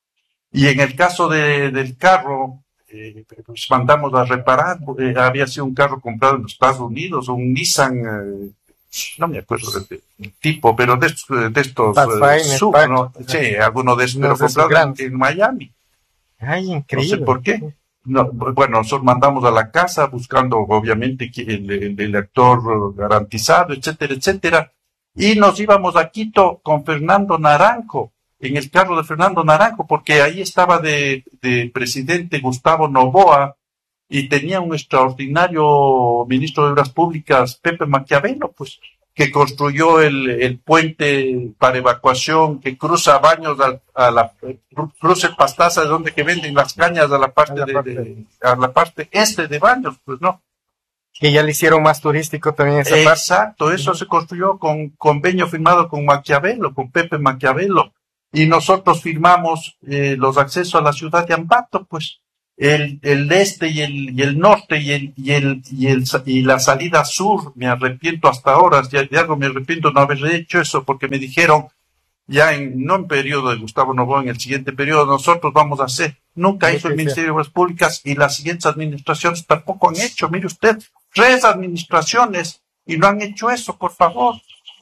Y en el caso de, del carro, eh, pues mandamos a reparar, eh, había sido un carro comprado en los Estados Unidos, un Nissan, eh, no me acuerdo del de tipo, pero de estos, de estos Pathfinder, eh, sub, Path- ¿no? Sí, alguno de esos, Uno pero de esos comprado en, grandes. en Miami. Ay, No increíble. sé por qué. No, bueno, nosotros mandamos a la casa buscando, obviamente, que el, el, el actor garantizado, etcétera, etcétera. Y nos íbamos a Quito con Fernando Naranjo. en el carro de Fernando Naranjo, porque ahí estaba de, de presidente Gustavo Noboa y tenía un extraordinario ministro de Obras Públicas, Pepe Maquiavelo, pues, que construyó el, el puente para evacuación que cruza Baños a, a la cruce Pastaza, de donde que venden las cañas a la parte, a la parte. De, de, a la parte este de Baños, pues no. Que ya le hicieron más turístico también esa Exacto, parte. Exacto, eso se construyó con convenio firmado con Maquiavelo, con Pepe Maquiavelo, y nosotros firmamos eh, los accesos a la ciudad de Ambato, pues el, el este y el, y el norte y el, y el, y el, y la salida sur. Me arrepiento hasta ahora, ya de algo me arrepiento no haber hecho eso, porque me dijeron, ya en, no en periodo de Gustavo Noboa, en el siguiente periodo nosotros vamos a hacer. Nunca hizo el Ministerio de Obras Públicas y las siguientes administraciones tampoco han hecho. Mire usted, tres administraciones y no han hecho eso, por favor.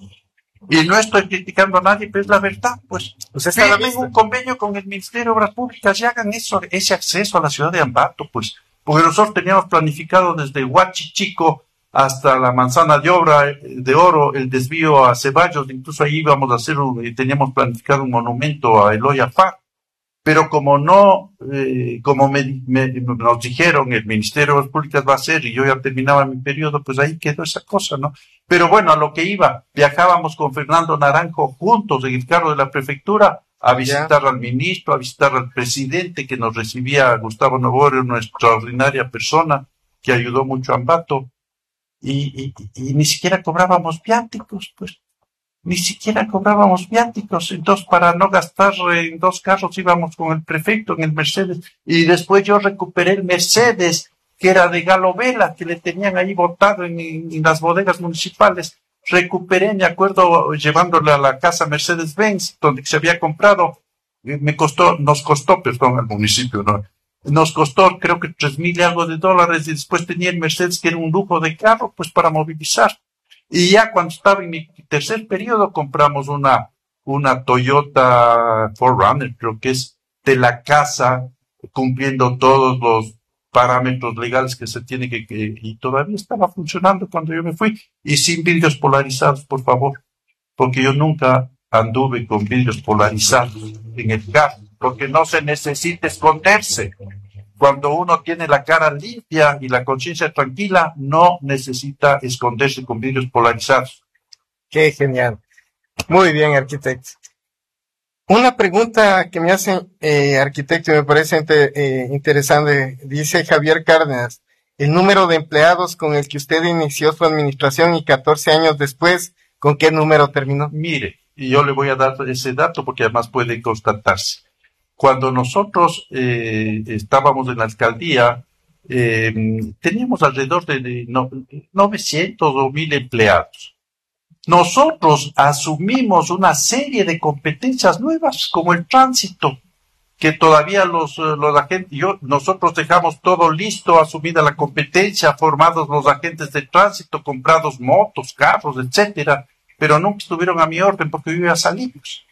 Y no estoy criticando a nadie, pero es la verdad, pues. Usted firmen un convenio con el Ministerio de Obras Públicas y hagan eso, ese acceso a la ciudad de Ambato, pues. Porque nosotros teníamos planificado desde Huachichico hasta la Manzana de Obra de Oro, el desvío a Ceballos, incluso ahí íbamos a hacer, un, teníamos planificado un monumento a Eloy Alfaro. Pero como no, eh, como me, me, nos dijeron, el Ministerio de Obras Públicas va a hacer y yo ya terminaba mi periodo, pues ahí quedó esa cosa, ¿no? Pero bueno, a lo que iba, viajábamos con Fernando Naranjo juntos en el carro de la prefectura a visitar yeah. al ministro, a visitar al presidente que nos recibía, Gustavo Noboa, una extraordinaria persona que ayudó mucho a Ambato, y, y, y, y ni siquiera cobrábamos viáticos, pues. Ni siquiera cobrábamos viáticos, entonces para no gastar en dos carros íbamos con el prefecto en el Mercedes, y después yo recuperé el Mercedes, que era de Galo Vela, que le tenían ahí botado en, en las bodegas municipales. Recuperé, me acuerdo, llevándole a la casa Mercedes-Benz, donde se había comprado, me costó, nos costó, perdón, al municipio, ¿no? Nos costó creo que tres mil y algo de dólares, y después tenía el Mercedes, que era un lujo de carro, pues para movilizar. Y ya cuando estaba en mi tercer periodo compramos una, una Toyota cuatro runner, creo que es de la casa, cumpliendo todos los parámetros legales que se tiene que, que, y todavía estaba funcionando cuando yo me fui, y sin vidrios polarizados, por favor, porque yo nunca anduve con vidrios polarizados en el carro, porque no se necesita esconderse. Cuando uno tiene la cara limpia y la conciencia tranquila, no necesita esconderse con vidrios polarizados. Qué genial. Muy bien, arquitecto. Una pregunta que me hace, eh, arquitecto, y me parece inter, eh, interesante. Dice Javier Cárdenas, el número de empleados con el que usted inició su administración y catorce años después, ¿con qué número terminó? Mire, y yo le voy a dar ese dato porque además puede constatarse. Cuando nosotros eh, estábamos en la alcaldía, eh, teníamos alrededor de, de no, novecientos o mil empleados. Nosotros asumimos una serie de competencias nuevas, como el tránsito, que todavía los, los agentes, yo, nosotros dejamos todo listo, asumida la competencia, formados los agentes de tránsito, comprados motos, carros, etcétera, pero nunca estuvieron a mi orden porque yo iba a salir.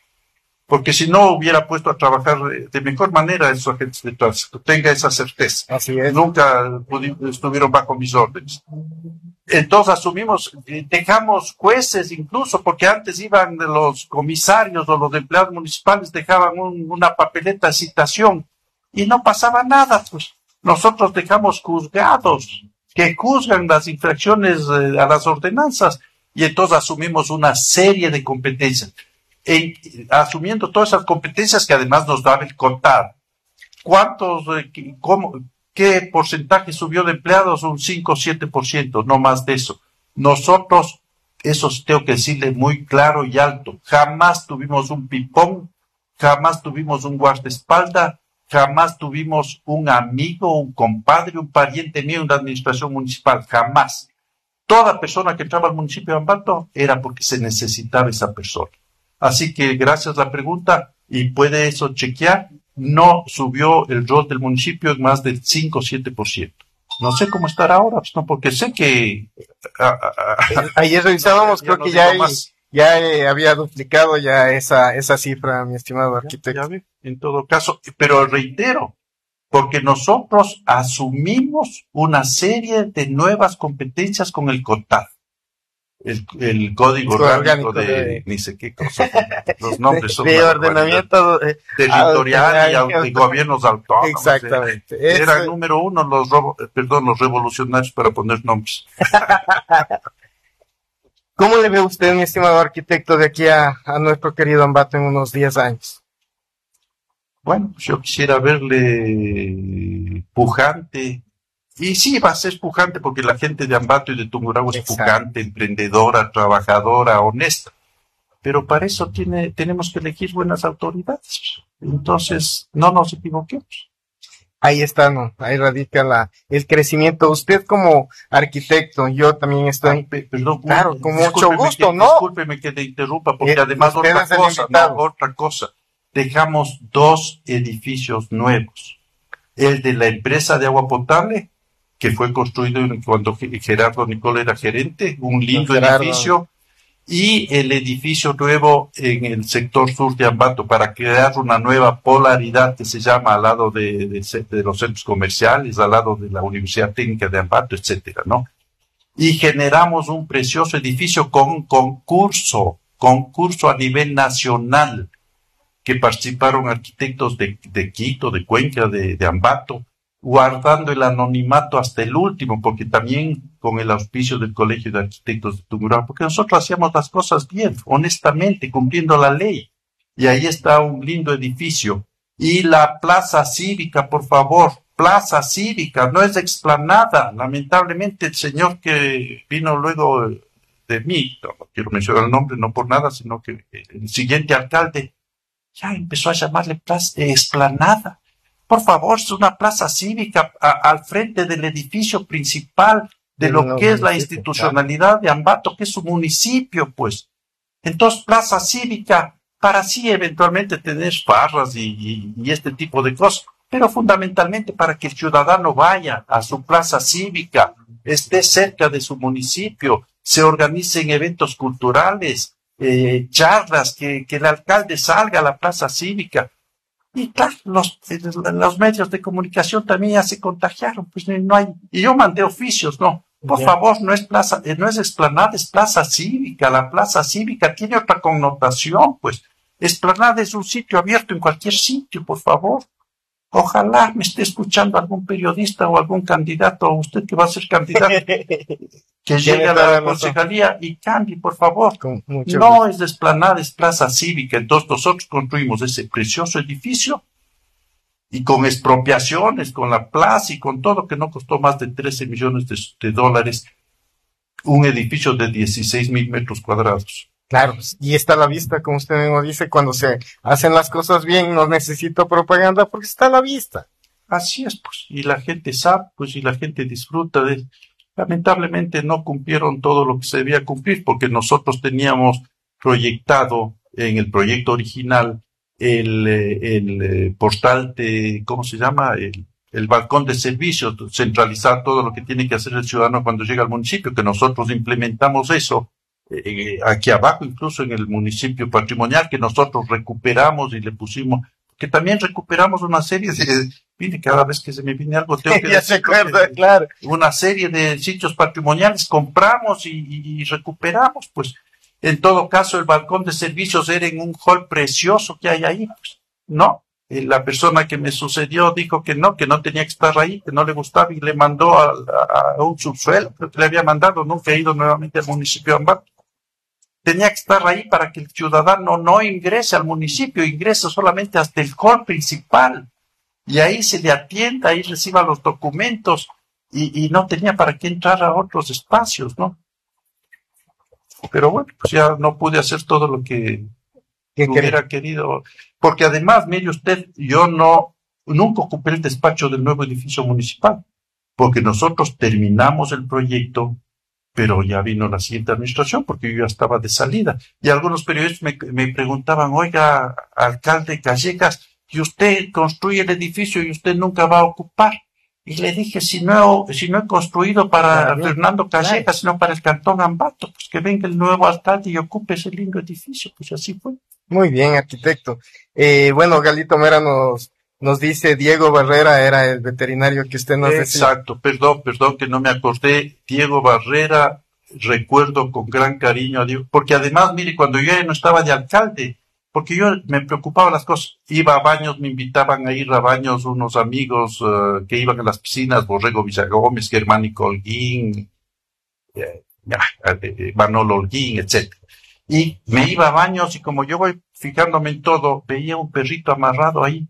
Porque si no hubiera puesto a trabajar de mejor manera esos agentes de tránsito, tenga esa certeza. Así es. Nunca estuvieron bajo mis órdenes. Entonces asumimos, dejamos jueces incluso, porque antes iban los comisarios o los empleados municipales, dejaban un, una papeleta de citación y no pasaba nada, pues. Nosotros dejamos juzgados que juzgan las infracciones eh, a las ordenanzas, y entonces asumimos una serie de competencias. En, asumiendo todas esas competencias que además nos daba el contar. ¿Cuántos, eh, cómo, qué porcentaje subió de empleados? Un cinco o siete por ciento, no más de eso. Nosotros, eso tengo que decirle muy claro y alto, jamás tuvimos un pipón, jamás tuvimos un guardaespaldas, jamás tuvimos un amigo, un compadre, un pariente mío en la administración municipal, jamás. Toda persona que entraba al municipio de Ambato era porque se necesitaba esa persona. Así que gracias a la pregunta, y puede eso chequear, no subió el rol del municipio en más del cinco o siete por ciento. No sé cómo estará ahora, pues no, porque sé que... A, a, a, Ayer revisábamos, creo que ya, más. ya eh, había duplicado ya esa, esa cifra, mi estimado arquitecto. Ya, ya ve, en todo caso, pero reitero, porque nosotros asumimos una serie de nuevas competencias con el CONTAD. el, el código Código orgánico orgánico de, de- ni sé qué cosa. Los nombres son de una ordenamiento barbaridad. Territorial y auto- de gobiernos autónomos. Exactamente. eh. Era Eso- el número uno los robo- eh, perdón, los revolucionarios para poner nombres. ¿Cómo le ve usted, mi estimado arquitecto, de aquí a, a nuestro querido Ambato en unos diez años? Bueno, pues yo quisiera verle pujante. Y sí, va a ser pujante porque la gente de Ambato y de Tungurahua es Exacto. pujante, emprendedora, trabajadora, honesta. Pero para eso tiene, tenemos que elegir buenas autoridades. Entonces, no nos equivoquemos. Ahí está, ¿no? Ahí radica la, el crecimiento. Usted como arquitecto, yo también Ah, estoy... pe- perdón, Claro, uy, con mucho discúlpeme gusto, que, ¿no? Discúlpeme que le interrumpa, porque Eh, además usted otra es el cosa, invitado. no, otra cosa. Dejamos dos edificios nuevos. El de la empresa de agua potable, que fue construido cuando Gerardo Nicol era gerente, un lindo Gerardo. edificio, y el edificio nuevo en el sector sur de Ambato para crear una nueva polaridad que se llama al lado de, de, de los centros comerciales, al lado de la Universidad Técnica de Ambato, etcétera, ¿no? Y generamos un precioso edificio con concurso, concurso a nivel nacional, que participaron arquitectos de, de Quito, de Cuenca, de, de Ambato, guardando el anonimato hasta el último, porque también con el auspicio del Colegio de Arquitectos de Tungurahua, porque nosotros hacíamos las cosas bien, honestamente, cumpliendo la ley. Y ahí está un lindo edificio. Y la plaza cívica, por favor, plaza cívica, no es explanada. Lamentablemente el señor que vino luego de mí, no quiero mencionar el nombre, no por nada, sino que el siguiente alcalde ya empezó a llamarle plaza, eh, explanada. Por favor, es una plaza cívica a, al frente del edificio principal de lo No, que es la municipio, institucionalidad de Ambato, que es su municipio, pues. Entonces, plaza cívica, para sí eventualmente tener farras y, y, y este tipo de cosas, pero fundamentalmente para que el ciudadano vaya a su plaza cívica, esté cerca de su municipio, se organicen eventos culturales, eh, charlas, que, que el alcalde salga a la plaza cívica. Y claro, los, los medios de comunicación también ya se contagiaron, pues no hay, y yo mandé oficios, no, por Ya. favor, no es plaza, no es explanada, es plaza cívica, la plaza cívica tiene otra connotación, pues, explanada es un sitio abierto en cualquier sitio, por favor. Ojalá me esté escuchando algún periodista o algún candidato, o usted que va a ser candidato, que llegue a la concejalía y cambie, por favor. Con mucho No gusto. es de explanada, es plaza cívica. Entonces nosotros construimos ese precioso edificio y con expropiaciones, con la plaza y con todo, que no costó más de trece millones de, de dólares, un edificio de dieciséis mil metros cuadrados. Claro, y está a la vista, como usted mismo dice, cuando se hacen las cosas bien, no necesito propaganda porque está a la vista. Así es, pues, y la gente sabe, pues, y la gente disfruta de... Lamentablemente no cumplieron todo lo que se debía cumplir, porque nosotros teníamos proyectado en el proyecto original el, el portal de, ¿cómo se llama? El, el balcón de servicios, centralizar todo lo que tiene que hacer el ciudadano cuando llega al municipio, que nosotros implementamos eso eh, aquí abajo, incluso en el municipio patrimonial, que nosotros recuperamos y le pusimos, que también recuperamos una serie de, mire, cada vez que se me viene algo tengo que Ya se decir, acuerda, que, claro. una serie de sitios patrimoniales, compramos y, y, y recuperamos, pues. En todo caso, el balcón de servicios era en un hall precioso que hay ahí, pues, ¿no? Y la persona que me sucedió dijo que no, que no tenía que estar ahí, que no le gustaba y le mandó a, a, a un subsuelo, creo que le había mandado, nunca he ido nuevamente al municipio de Ambato. Tenía que estar ahí para que el ciudadano no ingrese al municipio, ingrese solamente hasta el hall principal. Y ahí se le atienda, ahí reciba los documentos, y, y no tenía para qué entrar a otros espacios, ¿no? Pero bueno, pues ya no pude hacer todo lo que ¿Qué hubiera querido, porque además, mire usted, yo no, nunca ocupé el despacho del nuevo edificio municipal, porque nosotros terminamos el proyecto, pero ya vino la siguiente administración, porque yo ya estaba de salida, y algunos periodistas me, me preguntaban, oiga, alcalde Callejas, y usted construye el edificio y usted nunca va a ocupar. Y le dije, si no, si no he construido para Claro, Fernando Callejas, claro. sino para el Cantón Ambato, pues que venga el nuevo alcalde y ocupe ese lindo edificio, pues así fue. Muy bien, arquitecto. Eh, bueno, Galito Mera nos, nos dice, Diego Barrera era el veterinario que usted nos decía. Exacto, perdón, perdón que no me acordé. Diego Barrera recuerdo con gran cariño a Diego, porque además, mire, cuando yo ya no estaba de alcalde, porque yo me preocupaba las cosas, iba a baños, me invitaban a ir a baños unos amigos uh, que iban a las piscinas, Borrego Villagómez, Germánico Holguín, eh, eh, Manolo Holguín, etcétera. Y me iba a baños y como yo voy fijándome en todo, veía un perrito amarrado ahí.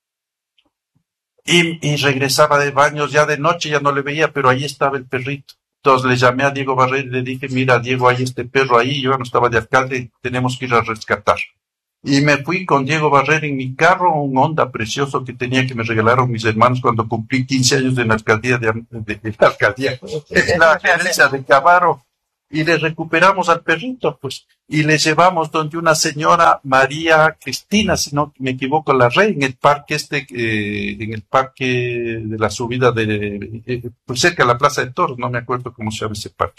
Y, y regresaba de baños, ya de noche ya no le veía, pero ahí estaba el perrito. Entonces le llamé a Diego Barrera y le dije, mira Diego, hay este perro ahí, yo ya no estaba de alcalde, tenemos que ir a rescatar. Y me fui con Diego Barrera en mi carro, un Honda precioso que tenía, que me regalaron mis hermanos cuando cumplí quince años en la alcaldía de, de, de la alcaldía, en la gerencia de Cabaro. Y le recuperamos al perrito, pues, y le llevamos donde una señora, María Cristina, si no me equivoco, la Rey, en el parque este, eh, en el parque de la subida de, eh, pues cerca de la Plaza de Toros, no me acuerdo cómo se llama ese parque.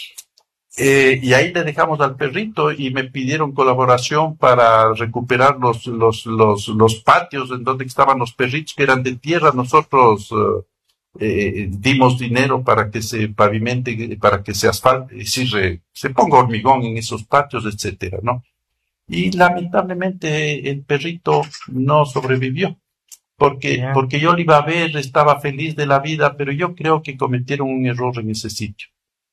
Eh, y ahí le dejamos al perrito y me pidieron colaboración para recuperar los, los, los, los patios en donde estaban los perritos que eran de tierra. Nosotros, uh, Eh, dimos dinero para que se pavimente, para que se asfalte, es decir, se ponga hormigón en esos patios, etcétera, ¿no? Y lamentablemente el perrito no sobrevivió, porque, yeah. porque yo lo iba a ver, estaba feliz de la vida, pero yo creo que cometieron un error en ese sitio.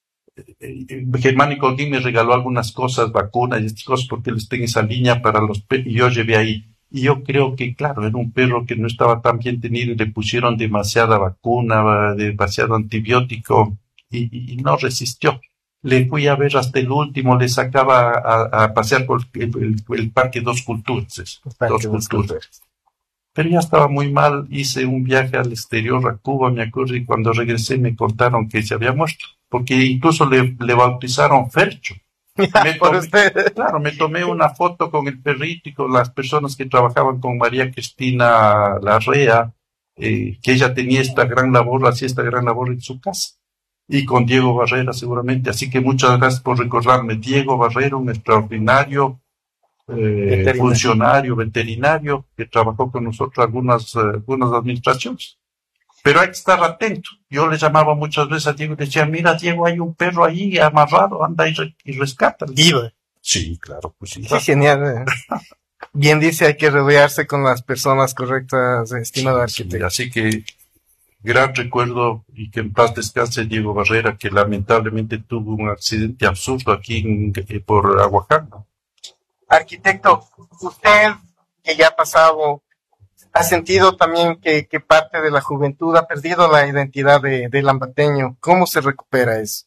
Germánico Holguín me regaló algunas cosas, vacunas y estas cosas, porque él está en esa línea para los perros, y yo llevé ahí. Y yo creo que, claro, era un perro que no estaba tan bien tenido y le pusieron demasiada vacuna, demasiado antibiótico y, y no resistió. Le fui a ver hasta el último, le sacaba a, a pasear por el, el, el Parque Dos Culturas. El parque Dos Culturas. Culturas. Pero ya estaba muy mal, hice un viaje al exterior, a Cuba, me acuerdo, y cuando regresé me contaron que se había muerto, porque incluso le, le bautizaron Fercho. Me tomé, claro, me tomé una foto con el perrito y con las personas que trabajaban con María Cristina Larrea, eh, que ella tenía esta gran labor, hacía esta gran labor en su casa, y con Diego Barrera seguramente. Así que muchas gracias por recordarme. Diego Barrera, un extraordinario eh, veterinario. funcionario veterinario que trabajó con nosotros algunas, eh, algunas administraciones. Pero hay que estar atento. Yo le llamaba muchas veces a Diego y le decía, mira Diego, hay un perro ahí amarrado, anda y, re y rescátalo. Iba. Sí, claro, pues sí. Sí, genial. Bien dice, hay que rodearse con las personas correctas, estimado sí, arquitecto. Sí, así que, gran recuerdo y que en paz descanse Diego Barrera, que lamentablemente tuvo un accidente absurdo aquí en, eh, por Aguacán. Arquitecto, usted que ya ha pasado, ¿ha sentido también que, que parte de la juventud ha perdido la identidad de, de lambateño? ¿Cómo se recupera eso?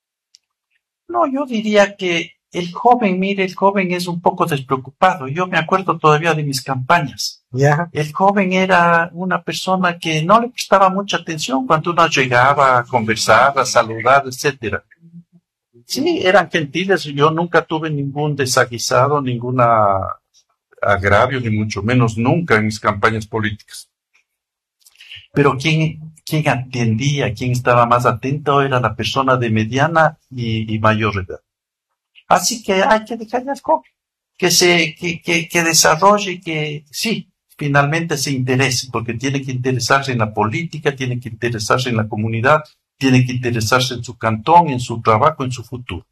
No, yo diría que el joven, mire, el joven es un poco despreocupado. Yo me acuerdo todavía de mis campañas. Yeah. El joven era una persona que no le prestaba mucha atención cuando uno llegaba a conversar, a saludar, etcétera. Sí, eran gentiles. Yo nunca tuve ningún desaguisado, ninguna agravio, ni mucho menos nunca en mis campañas políticas. Pero quien, quien atendía, quien estaba más atento era la persona de mediana y, y mayor edad. Así que hay que dejarle al joven que se, que, que, que desarrolle, que sí, finalmente se interese, porque tiene que interesarse en la política, tiene que interesarse en la comunidad, tiene que interesarse en su cantón, en su trabajo, en su futuro.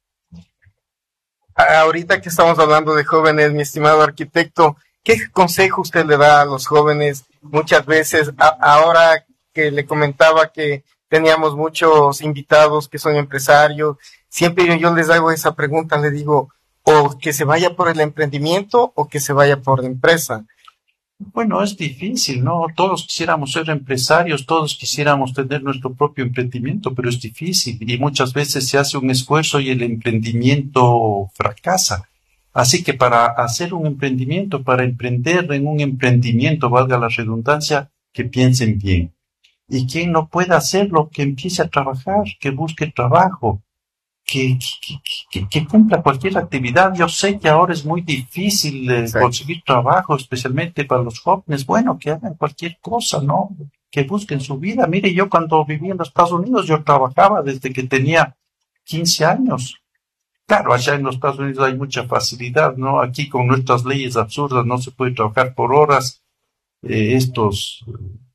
Ahorita que estamos hablando de jóvenes, mi estimado arquitecto, ¿qué consejo usted le da a los jóvenes? Muchas veces, a, ahora que le comentaba que teníamos muchos invitados que son empresarios, siempre yo, yo les hago esa pregunta, le digo, o que se vaya por el emprendimiento o que se vaya por la empresa. Bueno, es difícil, ¿no? Todos quisiéramos ser empresarios, todos quisiéramos tener nuestro propio emprendimiento, pero es difícil y muchas veces se hace un esfuerzo y el emprendimiento fracasa. Así que para hacer un emprendimiento, para emprender en un emprendimiento, valga la redundancia, que piensen bien. Y quien no pueda hacerlo, que empiece a trabajar, que busque trabajo, que, que, que, que cumpla cualquier actividad. Yo sé que ahora es muy difícil eh, conseguir trabajo, especialmente para los jóvenes. Bueno, que hagan cualquier cosa, ¿no? Que busquen su vida. Mire, yo cuando viví en los Estados Unidos, yo trabajaba desde que tenía quince años. Claro, allá en los Estados Unidos hay mucha facilidad, ¿no? Aquí con nuestras leyes absurdas no se puede trabajar por horas. Eh, estos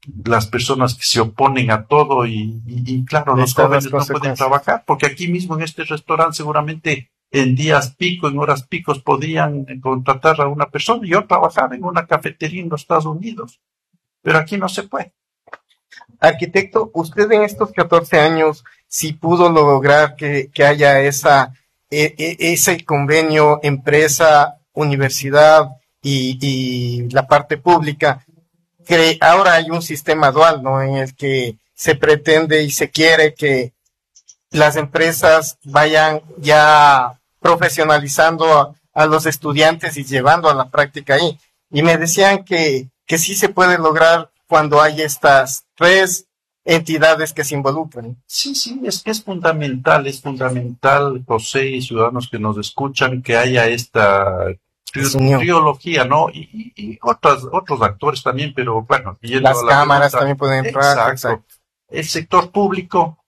las personas que se oponen a todo y, y, y claro, los jóvenes no pueden trabajar, porque aquí mismo en este restaurante seguramente en días pico, en horas picos podían contratar a una persona. Yo trabajaba en una cafetería en los Estados Unidos, pero aquí no se puede. Arquitecto, usted en estos catorce años sí pudo lograr que, que haya esa, e, e, ese convenio empresa, universidad y, y la parte pública. Que ahora hay un sistema dual, ¿no? En el que se pretende y se quiere que las empresas vayan ya profesionalizando a, a los estudiantes y llevando a la práctica ahí. Y me decían que, que sí se puede lograr cuando hay estas tres entidades que se involucran. Sí, sí, es que es fundamental, es fundamental, José y ciudadanos que nos escuchan, que haya esta trilogía, ¿no? Y, y, y otras, otros actores también, pero bueno. Las la cámaras pregunta, también pueden entrar. Exacto. exacto. El sector público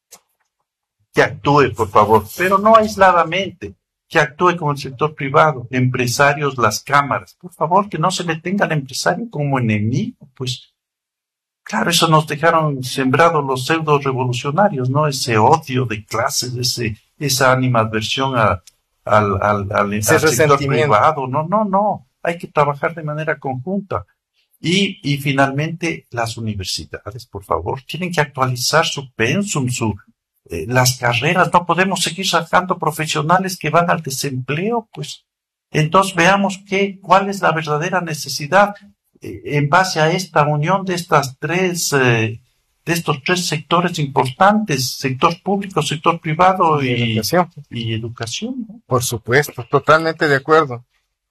que actúe, por favor, pero no aisladamente, que actúe como el sector privado, empresarios, las cámaras, por favor, que no se le tenga al empresario como enemigo, pues. Claro, eso nos dejaron sembrados los pseudo revolucionarios, ¿no? Ese odio de clases, ese, esa animadversión a al, al, al, al sector privado. No, no, no. Hay que trabajar de manera conjunta. Y, y finalmente, las universidades, por favor, tienen que actualizar su pensum, su, eh, las carreras. No podemos seguir sacando profesionales que van al desempleo, pues. Entonces veamos qué, cuál es la verdadera necesidad eh, en base a esta unión de estas tres, eh, de estos tres sectores importantes, sector público, sector privado y, y educación. Y educación, ¿no? Por supuesto, totalmente de acuerdo.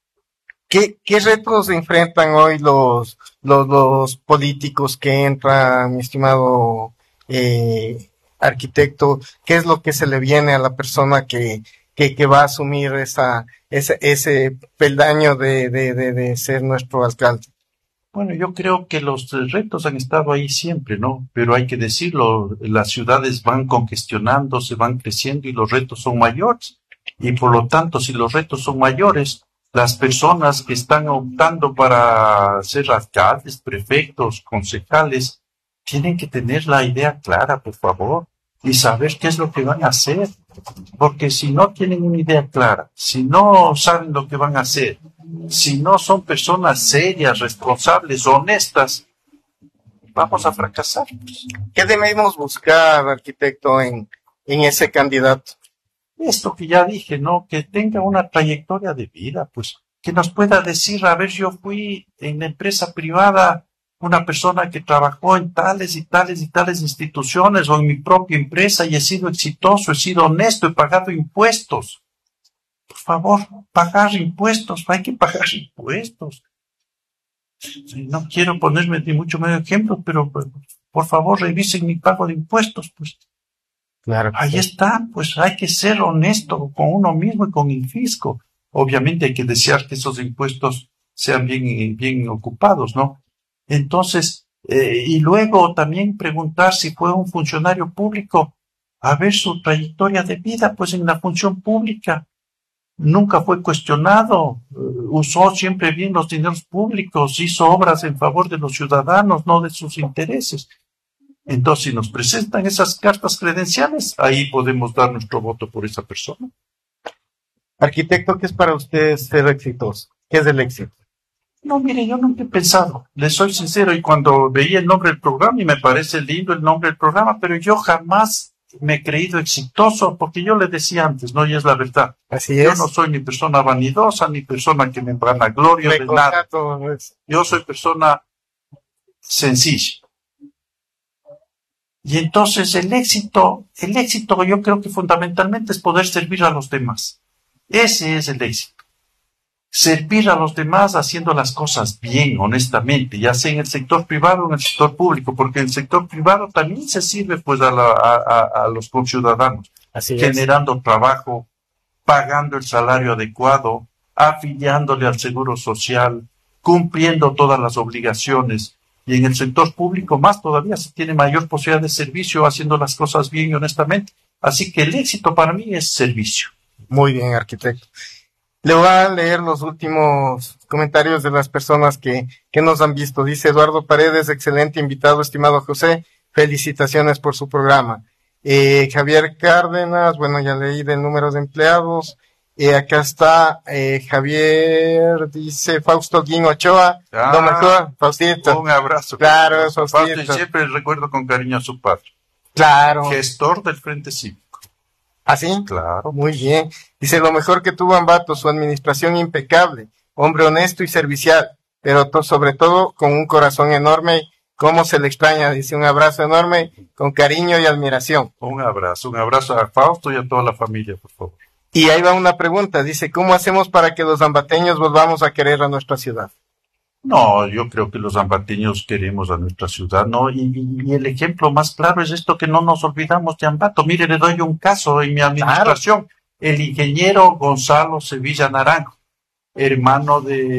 ¿Qué, qué retos enfrentan hoy los, los, los políticos que entran, mi estimado eh, arquitecto? ¿Qué es lo que se le viene a la persona que, que, que va a asumir esa, ese, ese peldaño de, de, de, de ser nuestro alcalde? Bueno, yo creo que los retos han estado ahí siempre, ¿no? Pero hay que decirlo, las ciudades van congestionando, se van creciendo y los retos son mayores. Y por lo tanto, si los retos son mayores, las personas que están optando para ser alcaldes, prefectos, concejales, tienen que tener la idea clara, por favor, y saber qué es lo que van a hacer. Porque si no tienen una idea clara, si no saben lo que van a hacer, si no son personas serias, responsables, honestas, vamos a fracasar. ¿Qué debemos buscar, arquitecto, en, en ese candidato? Esto que ya dije, ¿no? Que tenga una trayectoria de vida, pues, que nos pueda decir, a ver, yo fui en la empresa privada una persona que trabajó en tales y tales y tales instituciones o en mi propia empresa y he sido exitoso, he sido honesto, he pagado impuestos. Por favor, pagar impuestos, hay que pagar impuestos. No quiero ponerme ni mucho medio ejemplo, pero por favor revisen mi pago de impuestos, pues. Claro. Ahí está, pues hay que ser honesto con uno mismo y con el fisco. Obviamente hay que desear que esos impuestos sean bien, bien ocupados, ¿no? Entonces, eh, y luego también preguntar si fue un funcionario público, a ver su trayectoria de vida, pues en la función pública. Nunca fue cuestionado, uh, usó siempre bien los dineros públicos, hizo obras en favor de los ciudadanos, no de sus intereses. Entonces, si nos presentan esas cartas credenciales, ahí podemos dar nuestro voto por esa persona. Arquitecto, ¿qué es para usted ser exitoso? ¿Qué es el éxito? No, mire, yo nunca he pensado, le soy sincero, y cuando veía el nombre del programa, y me parece lindo el nombre del programa, pero yo jamás me he creído exitoso, porque yo le decía antes, no, y es la verdad. Así yo es. no soy ni persona vanidosa, ni persona que me vanagloria de nada. Yo soy persona sencilla. Y entonces el éxito, el éxito yo creo que fundamentalmente es poder servir a los demás. Ese es el éxito. Servir a los demás haciendo las cosas bien, honestamente, ya sea en el sector privado o en el sector público, porque en el sector privado también se sirve pues a, la, a, a los conciudadanos, Así generando es. trabajo, pagando el salario adecuado, afiliándole al seguro social, cumpliendo todas las obligaciones. Y en el sector público más todavía se tiene mayor posibilidad de servicio haciendo las cosas bien y honestamente. Así que el éxito para mí es servicio. Muy bien, arquitecto. Le voy a leer los últimos comentarios de las personas que, que nos han visto. Dice Eduardo Paredes, excelente invitado, estimado José. Felicitaciones por su programa. Eh, Javier Cárdenas, bueno, ya leí del número de empleados. Eh, acá está eh, Javier, dice Fausto Guín Ochoa. Ah, Lo mejor, Faustito. Un abrazo. Claro, Fausto, Faustito. y siempre recuerdo con cariño a su padre. Claro. Gestor del Frente Cívico. ¿Así? Claro. Muy bien. Dice, lo mejor que tuvo Ambato, su administración impecable, hombre honesto y servicial, pero to- sobre todo con un corazón enorme. ¿Cómo se le extraña? Dice, un abrazo enorme, con cariño y admiración. Un abrazo, un abrazo a Fausto y a toda la familia, por favor. Y ahí va una pregunta, dice, ¿cómo hacemos para que los ambateños volvamos a querer a nuestra ciudad? No, yo creo que los ambateños queremos a nuestra ciudad, ¿no? Y, y- y el ejemplo más claro es esto, que no nos olvidamos de Ambato. Mire, le doy un caso en mi administración. El ingeniero Gonzalo Sevilla Naranjo, hermano de